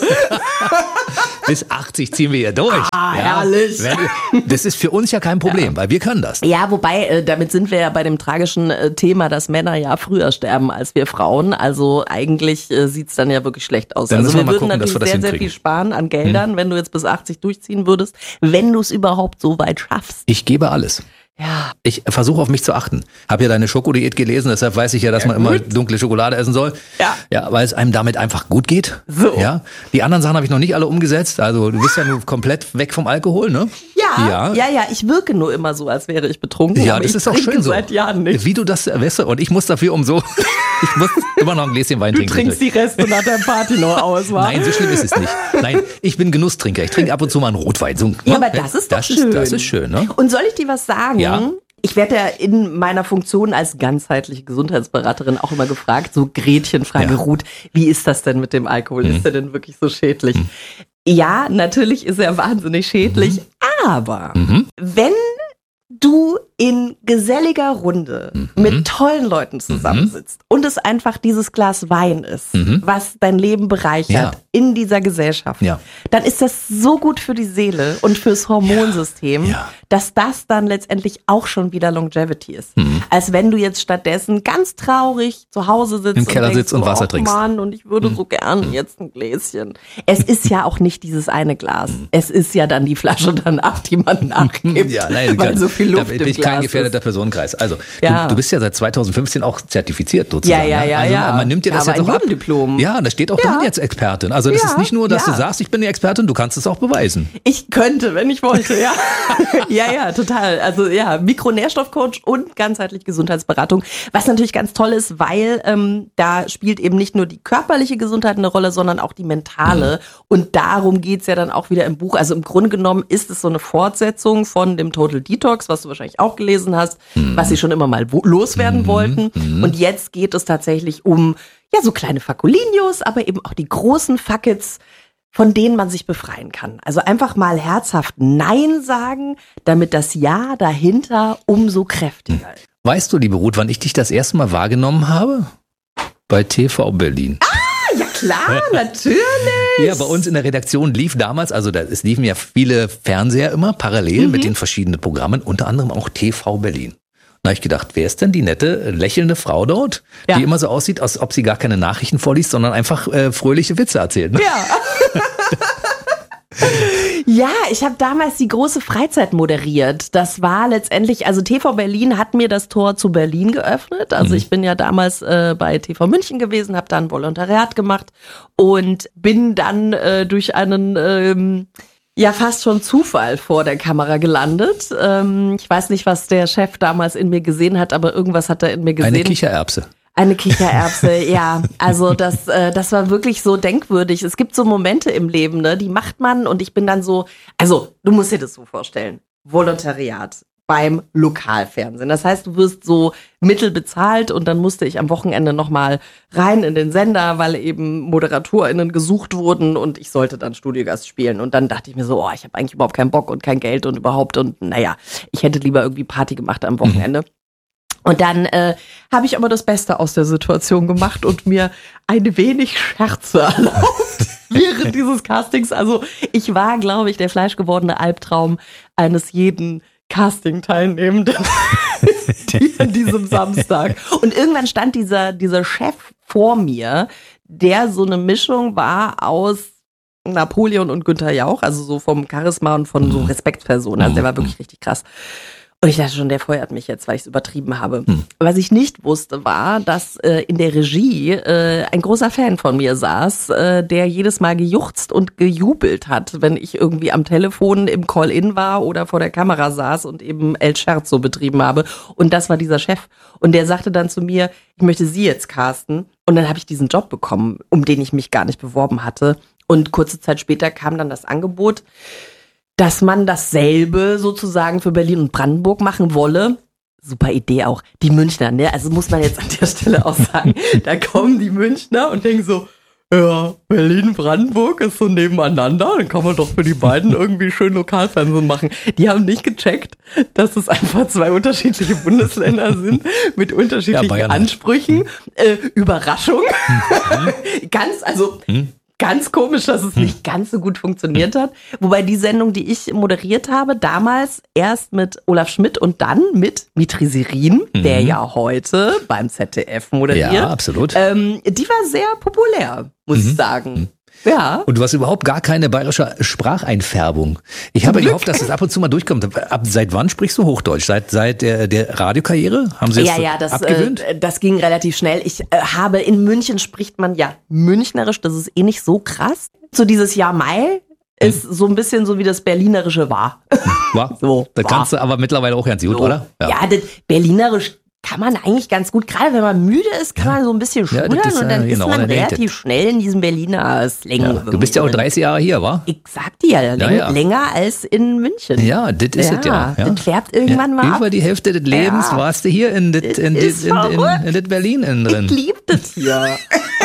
Bis achtzig ziehen wir hier durch. Ah, ja, herrlich. Das ist für uns ja kein Problem, ja. weil wir können das. Ja, wobei, äh, damit sind wir ja bei dem tragischen äh, Thema, dass Männer ja früher sterben als wir Frauen. Also eigentlich äh, sieht's dann ja wirklich schlecht aus. Dann also wir, wir würden gucken, natürlich wir sehr, sehr viel sparen an Geldern, hm. wenn du jetzt bis achtzig durchziehen würdest, wenn du es überhaupt so weit schaffst. Ich gebe alles. Ja. Ich versuche auf mich zu achten. Habe ja deine Schokodiät gelesen, deshalb weiß ich ja, dass ja, man gut. immer dunkle Schokolade essen soll. Ja. Ja, weil es einem damit einfach gut geht. So. Ja. Die anderen Sachen habe ich noch nicht alle umgesetzt. Also du bist ja nur komplett weg vom Alkohol, ne? Ja, ja, ja, ja. Ich wirke nur immer so, als wäre ich betrunken. Ja, das ist auch schön so. Seit Jahren nicht. Wie du das, weißt du, und ich muss dafür um so, ich muss immer noch ein Gläschen Wein du trinken. Du trinkst die Reste nach der Party noch aus, wa? Nein, so schlimm ist es nicht. Nein, ich bin Genusstrinker. Ich trinke ab und zu mal einen Rotwein. So, ja, aber das ist doch das schön. Ist, das ist schön, ne? Und soll ich dir was sagen? Ja. Ich werde ja in meiner Funktion als ganzheitliche Gesundheitsberaterin auch immer gefragt, so Gretchenfrage, ja. Ruth, wie ist das denn mit dem Alkohol? Mhm. Ist der denn wirklich so schädlich? Mhm. Ja, natürlich ist er wahnsinnig schädlich, mhm. aber mhm. wenn du in geselliger Runde mhm. mit tollen Leuten zusammensitzt mhm. und es einfach dieses Glas Wein ist, mhm. was dein Leben bereichert ja. in dieser Gesellschaft, ja. dann ist das so gut für die Seele und fürs Hormonsystem, ja. Ja. dass das dann letztendlich auch schon wieder Longevity ist. Mhm. Als wenn du jetzt stattdessen ganz traurig zu Hause sitzt im Keller und denkst, sitzt und Wasser oh, trinkst. Mann, und ich würde mhm. so gern jetzt ein Gläschen. Es ist ja auch nicht dieses eine Glas. Mhm. Es ist ja dann die Flasche danach, die man nachgibt, ja, nein, weil kann, so viel Luft da, im ich Glas kein gefährdeter ist. Personenkreis. Also ja. du, du bist ja seit zweitausendfünfzehn auch zertifiziert sozusagen. Ja, ja, ja. Also ja. man nimmt dir das ja, jetzt auch ab. Diplom. Ja, da steht auch ja. drin jetzt Expertin. Also das ja. ist nicht nur, dass ja. du sagst, ich bin die Expertin, du kannst es auch beweisen. Ich könnte, wenn ich wollte, ja. ja, ja, total. Also ja, Mikronährstoffcoach und ganzheitliche Gesundheitsberatung. Was natürlich ganz toll ist, weil ähm, da spielt eben nicht nur die körperliche Gesundheit eine Rolle, sondern auch die mentale. Mhm. Und darum geht's ja dann auch wieder im Buch. Also im Grunde genommen ist es so eine Fortsetzung von dem Total Detox, was du wahrscheinlich auch gelesen hast, mhm. was sie schon immer mal loswerden mhm. wollten. Mhm. Und jetzt geht es tatsächlich um ja so kleine Fakulinios, aber eben auch die großen Fuckets, von denen man sich befreien kann. Also einfach mal herzhaft Nein sagen, damit das Ja dahinter umso kräftiger ist. Weißt du, liebe Ruth, wann ich dich das erste Mal wahrgenommen habe? Bei T V Berlin. Ah, ja klar, natürlich. Ja, bei uns in der Redaktion lief damals, also da, es liefen ja viele Fernseher immer parallel mhm. mit den verschiedenen Programmen, unter anderem auch T V Berlin. Da habe ich gedacht, wer ist denn die nette, lächelnde Frau dort, ja. die immer so aussieht, als ob sie gar keine Nachrichten vorliest, sondern einfach äh, fröhliche Witze erzählt. Ne? Ja. Ja, ich habe damals die große Freizeit moderiert. Das war letztendlich, also T V Berlin hat mir das Tor zu Berlin geöffnet. Also mhm. ich bin ja damals äh, bei T V München gewesen, habe da ein Volontariat gemacht und bin dann äh, durch einen... Ähm, ja, fast schon Zufall vor der Kamera gelandet. Ähm, ich weiß nicht, was der Chef damals in mir gesehen hat, aber irgendwas hat er in mir gesehen. Eine Kichererbse. Eine Kichererbse, ja. Also das, äh, das war wirklich so denkwürdig. Es gibt so Momente im Leben, ne, die macht man und ich bin dann so, also du musst dir das so vorstellen, Volontariat beim Lokalfernsehen. Das heißt, du wirst so mittelbezahlt und dann musste ich am Wochenende nochmal rein in den Sender, weil eben ModeratorInnen gesucht wurden und ich sollte dann Studiogast spielen. Und dann dachte ich mir so, oh, ich habe eigentlich überhaupt keinen Bock und kein Geld und überhaupt und naja, ich hätte lieber irgendwie Party gemacht am Wochenende. Mhm. Und dann äh, habe ich aber das Beste aus der Situation gemacht und mir ein wenig Scherze erlaubt während dieses Castings. Also ich war, glaube ich, der fleischgewordene Albtraum eines jeden Casting-Teilnehmenden, die an diesem Samstag. Und irgendwann stand dieser, dieser Chef vor mir, der so eine Mischung war aus Napoleon und Günther Jauch, also so vom Charisma und von so Respektspersonen. Also der war wirklich richtig krass. Und ich dachte schon, der feuert mich jetzt, weil ich es übertrieben habe. Hm. Was ich nicht wusste, war, dass äh, in der Regie äh, ein großer Fan von mir saß, äh, der jedes Mal gejuchzt und gejubelt hat, wenn ich irgendwie am Telefon im Call-In war oder vor der Kamera saß und eben El Scherzo betrieben habe. Und das war dieser Chef. Und der sagte dann zu mir, ich möchte Sie jetzt casten. Und dann habe ich diesen Job bekommen, um den ich mich gar nicht beworben hatte. Und kurze Zeit später kam dann das Angebot, dass man dasselbe sozusagen für Berlin und Brandenburg machen wolle. Super Idee auch. Die Münchner, ne? Also muss man jetzt an der Stelle auch sagen, da kommen die Münchner und denken so, ja, Berlin, Brandenburg ist so nebeneinander, dann kann man doch für die beiden irgendwie schön Lokalfernsehen machen. Die haben nicht gecheckt, dass es einfach zwei unterschiedliche Bundesländer sind mit unterschiedlichen ja, Ansprüchen. Äh, Überraschung. Ganz, also... Hm? Ganz komisch, dass es nicht ganz so gut funktioniert hat. Wobei die Sendung, die ich moderiert habe, damals erst mit Olaf Schmidt und dann mit Mitri Serin, mhm. der ja heute beim Z D F moderiert. Ja, absolut. Ähm, die war sehr populär, muss mhm. ich sagen. Mhm. Ja. Und du hast überhaupt gar keine bayerische Spracheinfärbung. Ich habe gehofft, dass es ab und zu mal durchkommt. Ab seit wann sprichst du Hochdeutsch? Seit seit der, der Radiokarriere? Haben Sie das ja, ja, das, abgewöhnt? Äh, das ging relativ schnell. Ich äh, habe in München spricht man ja münchnerisch, das ist eh nicht so krass. So dieses Jahr Mai ist hm. so ein bisschen so wie das Berlinerische war. War? So, da war. kannst du aber mittlerweile auch ganz gut, so. oder? Ja, ja, das Berlinerisch kann man eigentlich ganz gut, gerade wenn man müde ist, kann ja. man so ein bisschen schudern ja, ist, und dann genau, ist man relativ das. schnell in diesem Berliner Slang. Ja. Du bist ja auch dreißig Jahre hier, wa? Ich sag dir, läng- ja, ja. länger als in München. Ja, das ist es ja. ja. Das färbt irgendwann mal ab. Über die Hälfte des Lebens ja. warst du hier in das in, in, in, in, in Berlin innen drin. Ich lieb das hier.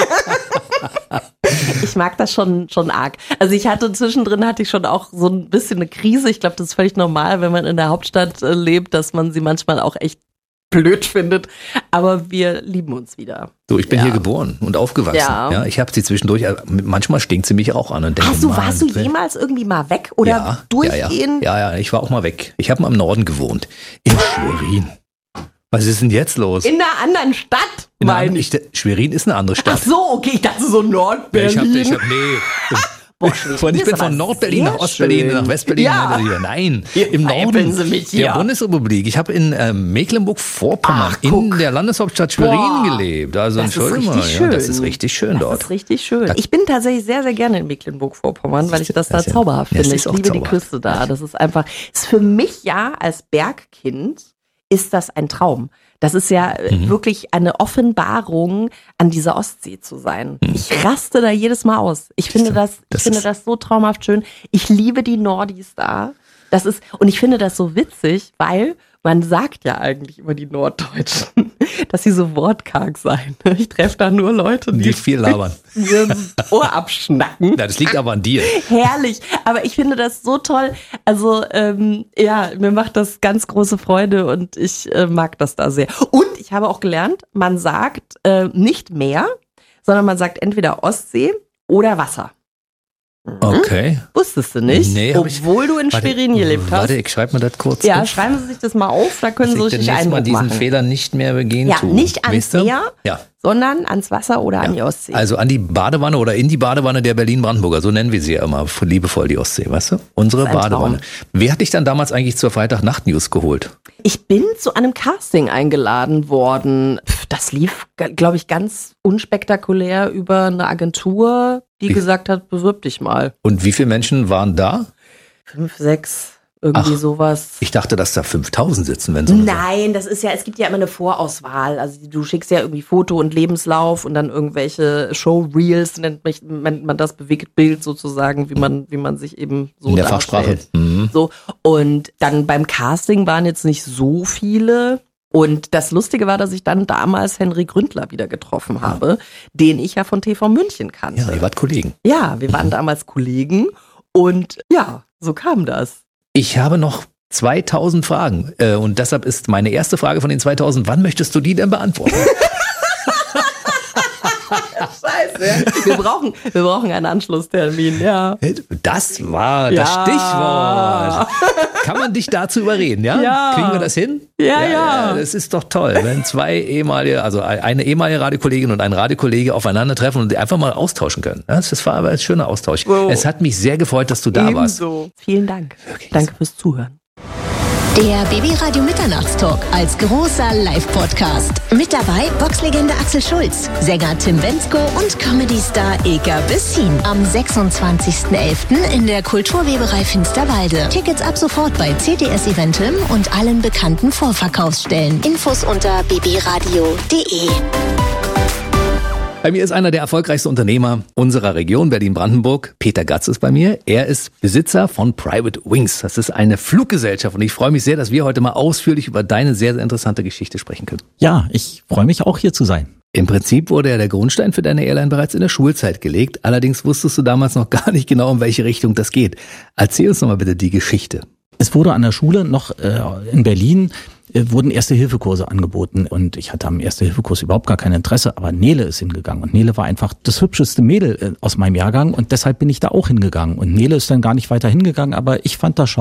Ich mag das schon, schon arg. Also ich hatte zwischendrin hatte ich schon auch so ein bisschen eine Krise. Ich glaube, das ist völlig normal, wenn man in der Hauptstadt äh, lebt, dass man sie manchmal auch echt blöd findet, aber wir lieben uns wieder. So, ich bin ja. hier geboren und aufgewachsen. Ja. Ja, ich habe sie zwischendurch, manchmal stinkt sie mich auch an. Und denke, Hast du, Mann, warst du jemals irgendwie mal weg oder ja, durchgehen? Ja, ja, ja, ich war auch mal weg. Ich habe mal im Norden gewohnt, in Schwerin. Was ist denn jetzt los? In einer anderen Stadt, meine ich. ich. Schwerin ist eine andere Stadt. Ach so, okay, ich dachte so Nordberlin. Ich habe, ich hab, nee. Boah, von, ich bin von Nordberlin nach Ostberlin, nach Westberlin. Ja. Hier. Nein, im Norden Sie mich der Bundesrepublik. Ich habe in äh, Mecklenburg-Vorpommern Ach, in der Landeshauptstadt Schwerin Boah. gelebt. Also das Entschuldigung mal, schön. Ja, das ist richtig schön das dort. Das ist richtig schön. Ich bin tatsächlich sehr, sehr gerne in Mecklenburg-Vorpommern, weil ich das da das ja, zauberhaft ja, finde. Ich liebe zauberhaft. die Küste da. Das ist einfach, ist für mich ja als Bergkind ist das ein Traum. Das ist ja mhm. wirklich eine Offenbarung, an dieser Ostsee zu sein. Mhm. Ich raste da jedes Mal aus. Ich finde das, ich das finde das so traumhaft schön. Ich liebe die Nordis da. Das ist, und ich finde das so witzig, weil man sagt ja eigentlich über die Norddeutschen, dass sie so wortkarg seien. Ich treffe da nur Leute, die, die viel labern. Mir das Ohr abschnacken. Ja, das liegt aber an dir. Herrlich. Aber ich finde das so toll. Also, ähm, ja, mir macht das ganz große Freude und ich äh, mag das da sehr. Und ich habe auch gelernt, man sagt äh, nicht Meer, sondern man sagt entweder Ostsee oder Wasser. Okay. Wusstest du nicht? Nee, obwohl ich, du in warte, Schwerin gelebt hast. Warte, ich schreibe mir das kurz Ja, auf. schreiben Sie sich das mal auf, da können dass Sie ich sich Eindruck mal diesen machen. Fehler nicht mehr begehen Ja, tue. nicht ans Weißt du? Meer, ja. sondern ans Wasser oder ja. an die Ostsee. Also an die Badewanne oder in die Badewanne der Berlin-Brandenburger, so nennen wir sie ja immer, liebevoll die Ostsee, weißt du? Unsere Badewanne. Traum. Wer hat dich dann damals eigentlich zur Freitag-Nacht-News geholt? Ich bin zu einem Casting eingeladen worden. Das lief, glaube ich, ganz unspektakulär über eine Agentur, die wie? gesagt hat, bewirb dich mal. Und wie viele Menschen waren da? Fünf, sechs. Irgendwie Ach, sowas. Ich dachte, dass da fünftausend sitzen, wenn so. Nein, das ist ja, es gibt ja immer eine Vorauswahl. Also du schickst ja irgendwie Foto und Lebenslauf und dann irgendwelche Showreels, nennt man, man das Bewegtbild sozusagen, wie man, wie man sich eben so in der darstellt. Fachsprache. Mhm. So. Und dann beim Casting waren jetzt nicht so viele. Und das Lustige war, dass ich dann damals Henry Gründler wieder getroffen habe, ja. den ich ja von T V München kannte. Ja, ihr wart Kollegen. Ja, wir waren damals Kollegen und ja, so kam das. Ich habe noch zweitausend Fragen äh, und deshalb ist meine erste Frage von den zweitausend, wann möchtest du die denn beantworten? Scheiße. Wir brauchen, wir brauchen einen Anschlusstermin, ja. Das war das ja. Kann man dich dazu überreden, ja? Ja. Kriegen wir das hin? Ja, ja. ja das ist doch toll, wenn zwei ehemalige, also eine ehemalige Radiokollegin und ein Radiokollege aufeinandertreffen und einfach mal austauschen können. Das war aber ein schöner Austausch. Wow. Es hat mich sehr gefreut, dass du da warst. Ebenso. Vielen Dank. Danke fürs Zuhören. Der Baby-Radio Mitternachtstalk als großer Live-Podcast. Mit dabei Boxlegende Axel Schulz, Sänger Tim Bendzko und Comedy-Star Ilka Bessin. Am sechsundzwanzigsten elften in der Kulturweberei Finsterwalde. Tickets ab sofort bei C T S Eventim und allen bekannten Vorverkaufsstellen. Infos unter babyradio punkt de. Bei mir ist einer der erfolgreichsten Unternehmer unserer Region, Berlin-Brandenburg. Peter Gatz ist bei mir. Er ist Besitzer von Private Wings. Das ist eine Fluggesellschaft und ich freue mich sehr, dass wir heute mal ausführlich über deine sehr, sehr interessante Geschichte sprechen können. Ja, ich freue mich auch hier zu sein. Im Prinzip wurde ja der Grundstein für deine Airline bereits in der Schulzeit gelegt. Allerdings wusstest du damals noch gar nicht genau, in welche Richtung das geht. Erzähl uns noch mal bitte die Geschichte. Es wurde an der Schule noch äh, in Berlin äh, wurden Erste-Hilfe-Kurse angeboten und ich hatte am Erste-Hilfe-Kurs überhaupt gar kein Interesse, aber Nele ist hingegangen und Nele war einfach das hübscheste Mädel äh, aus meinem Jahrgang und deshalb bin ich da auch hingegangen und Nele ist dann gar nicht weiter hingegangen, aber ich fand das schon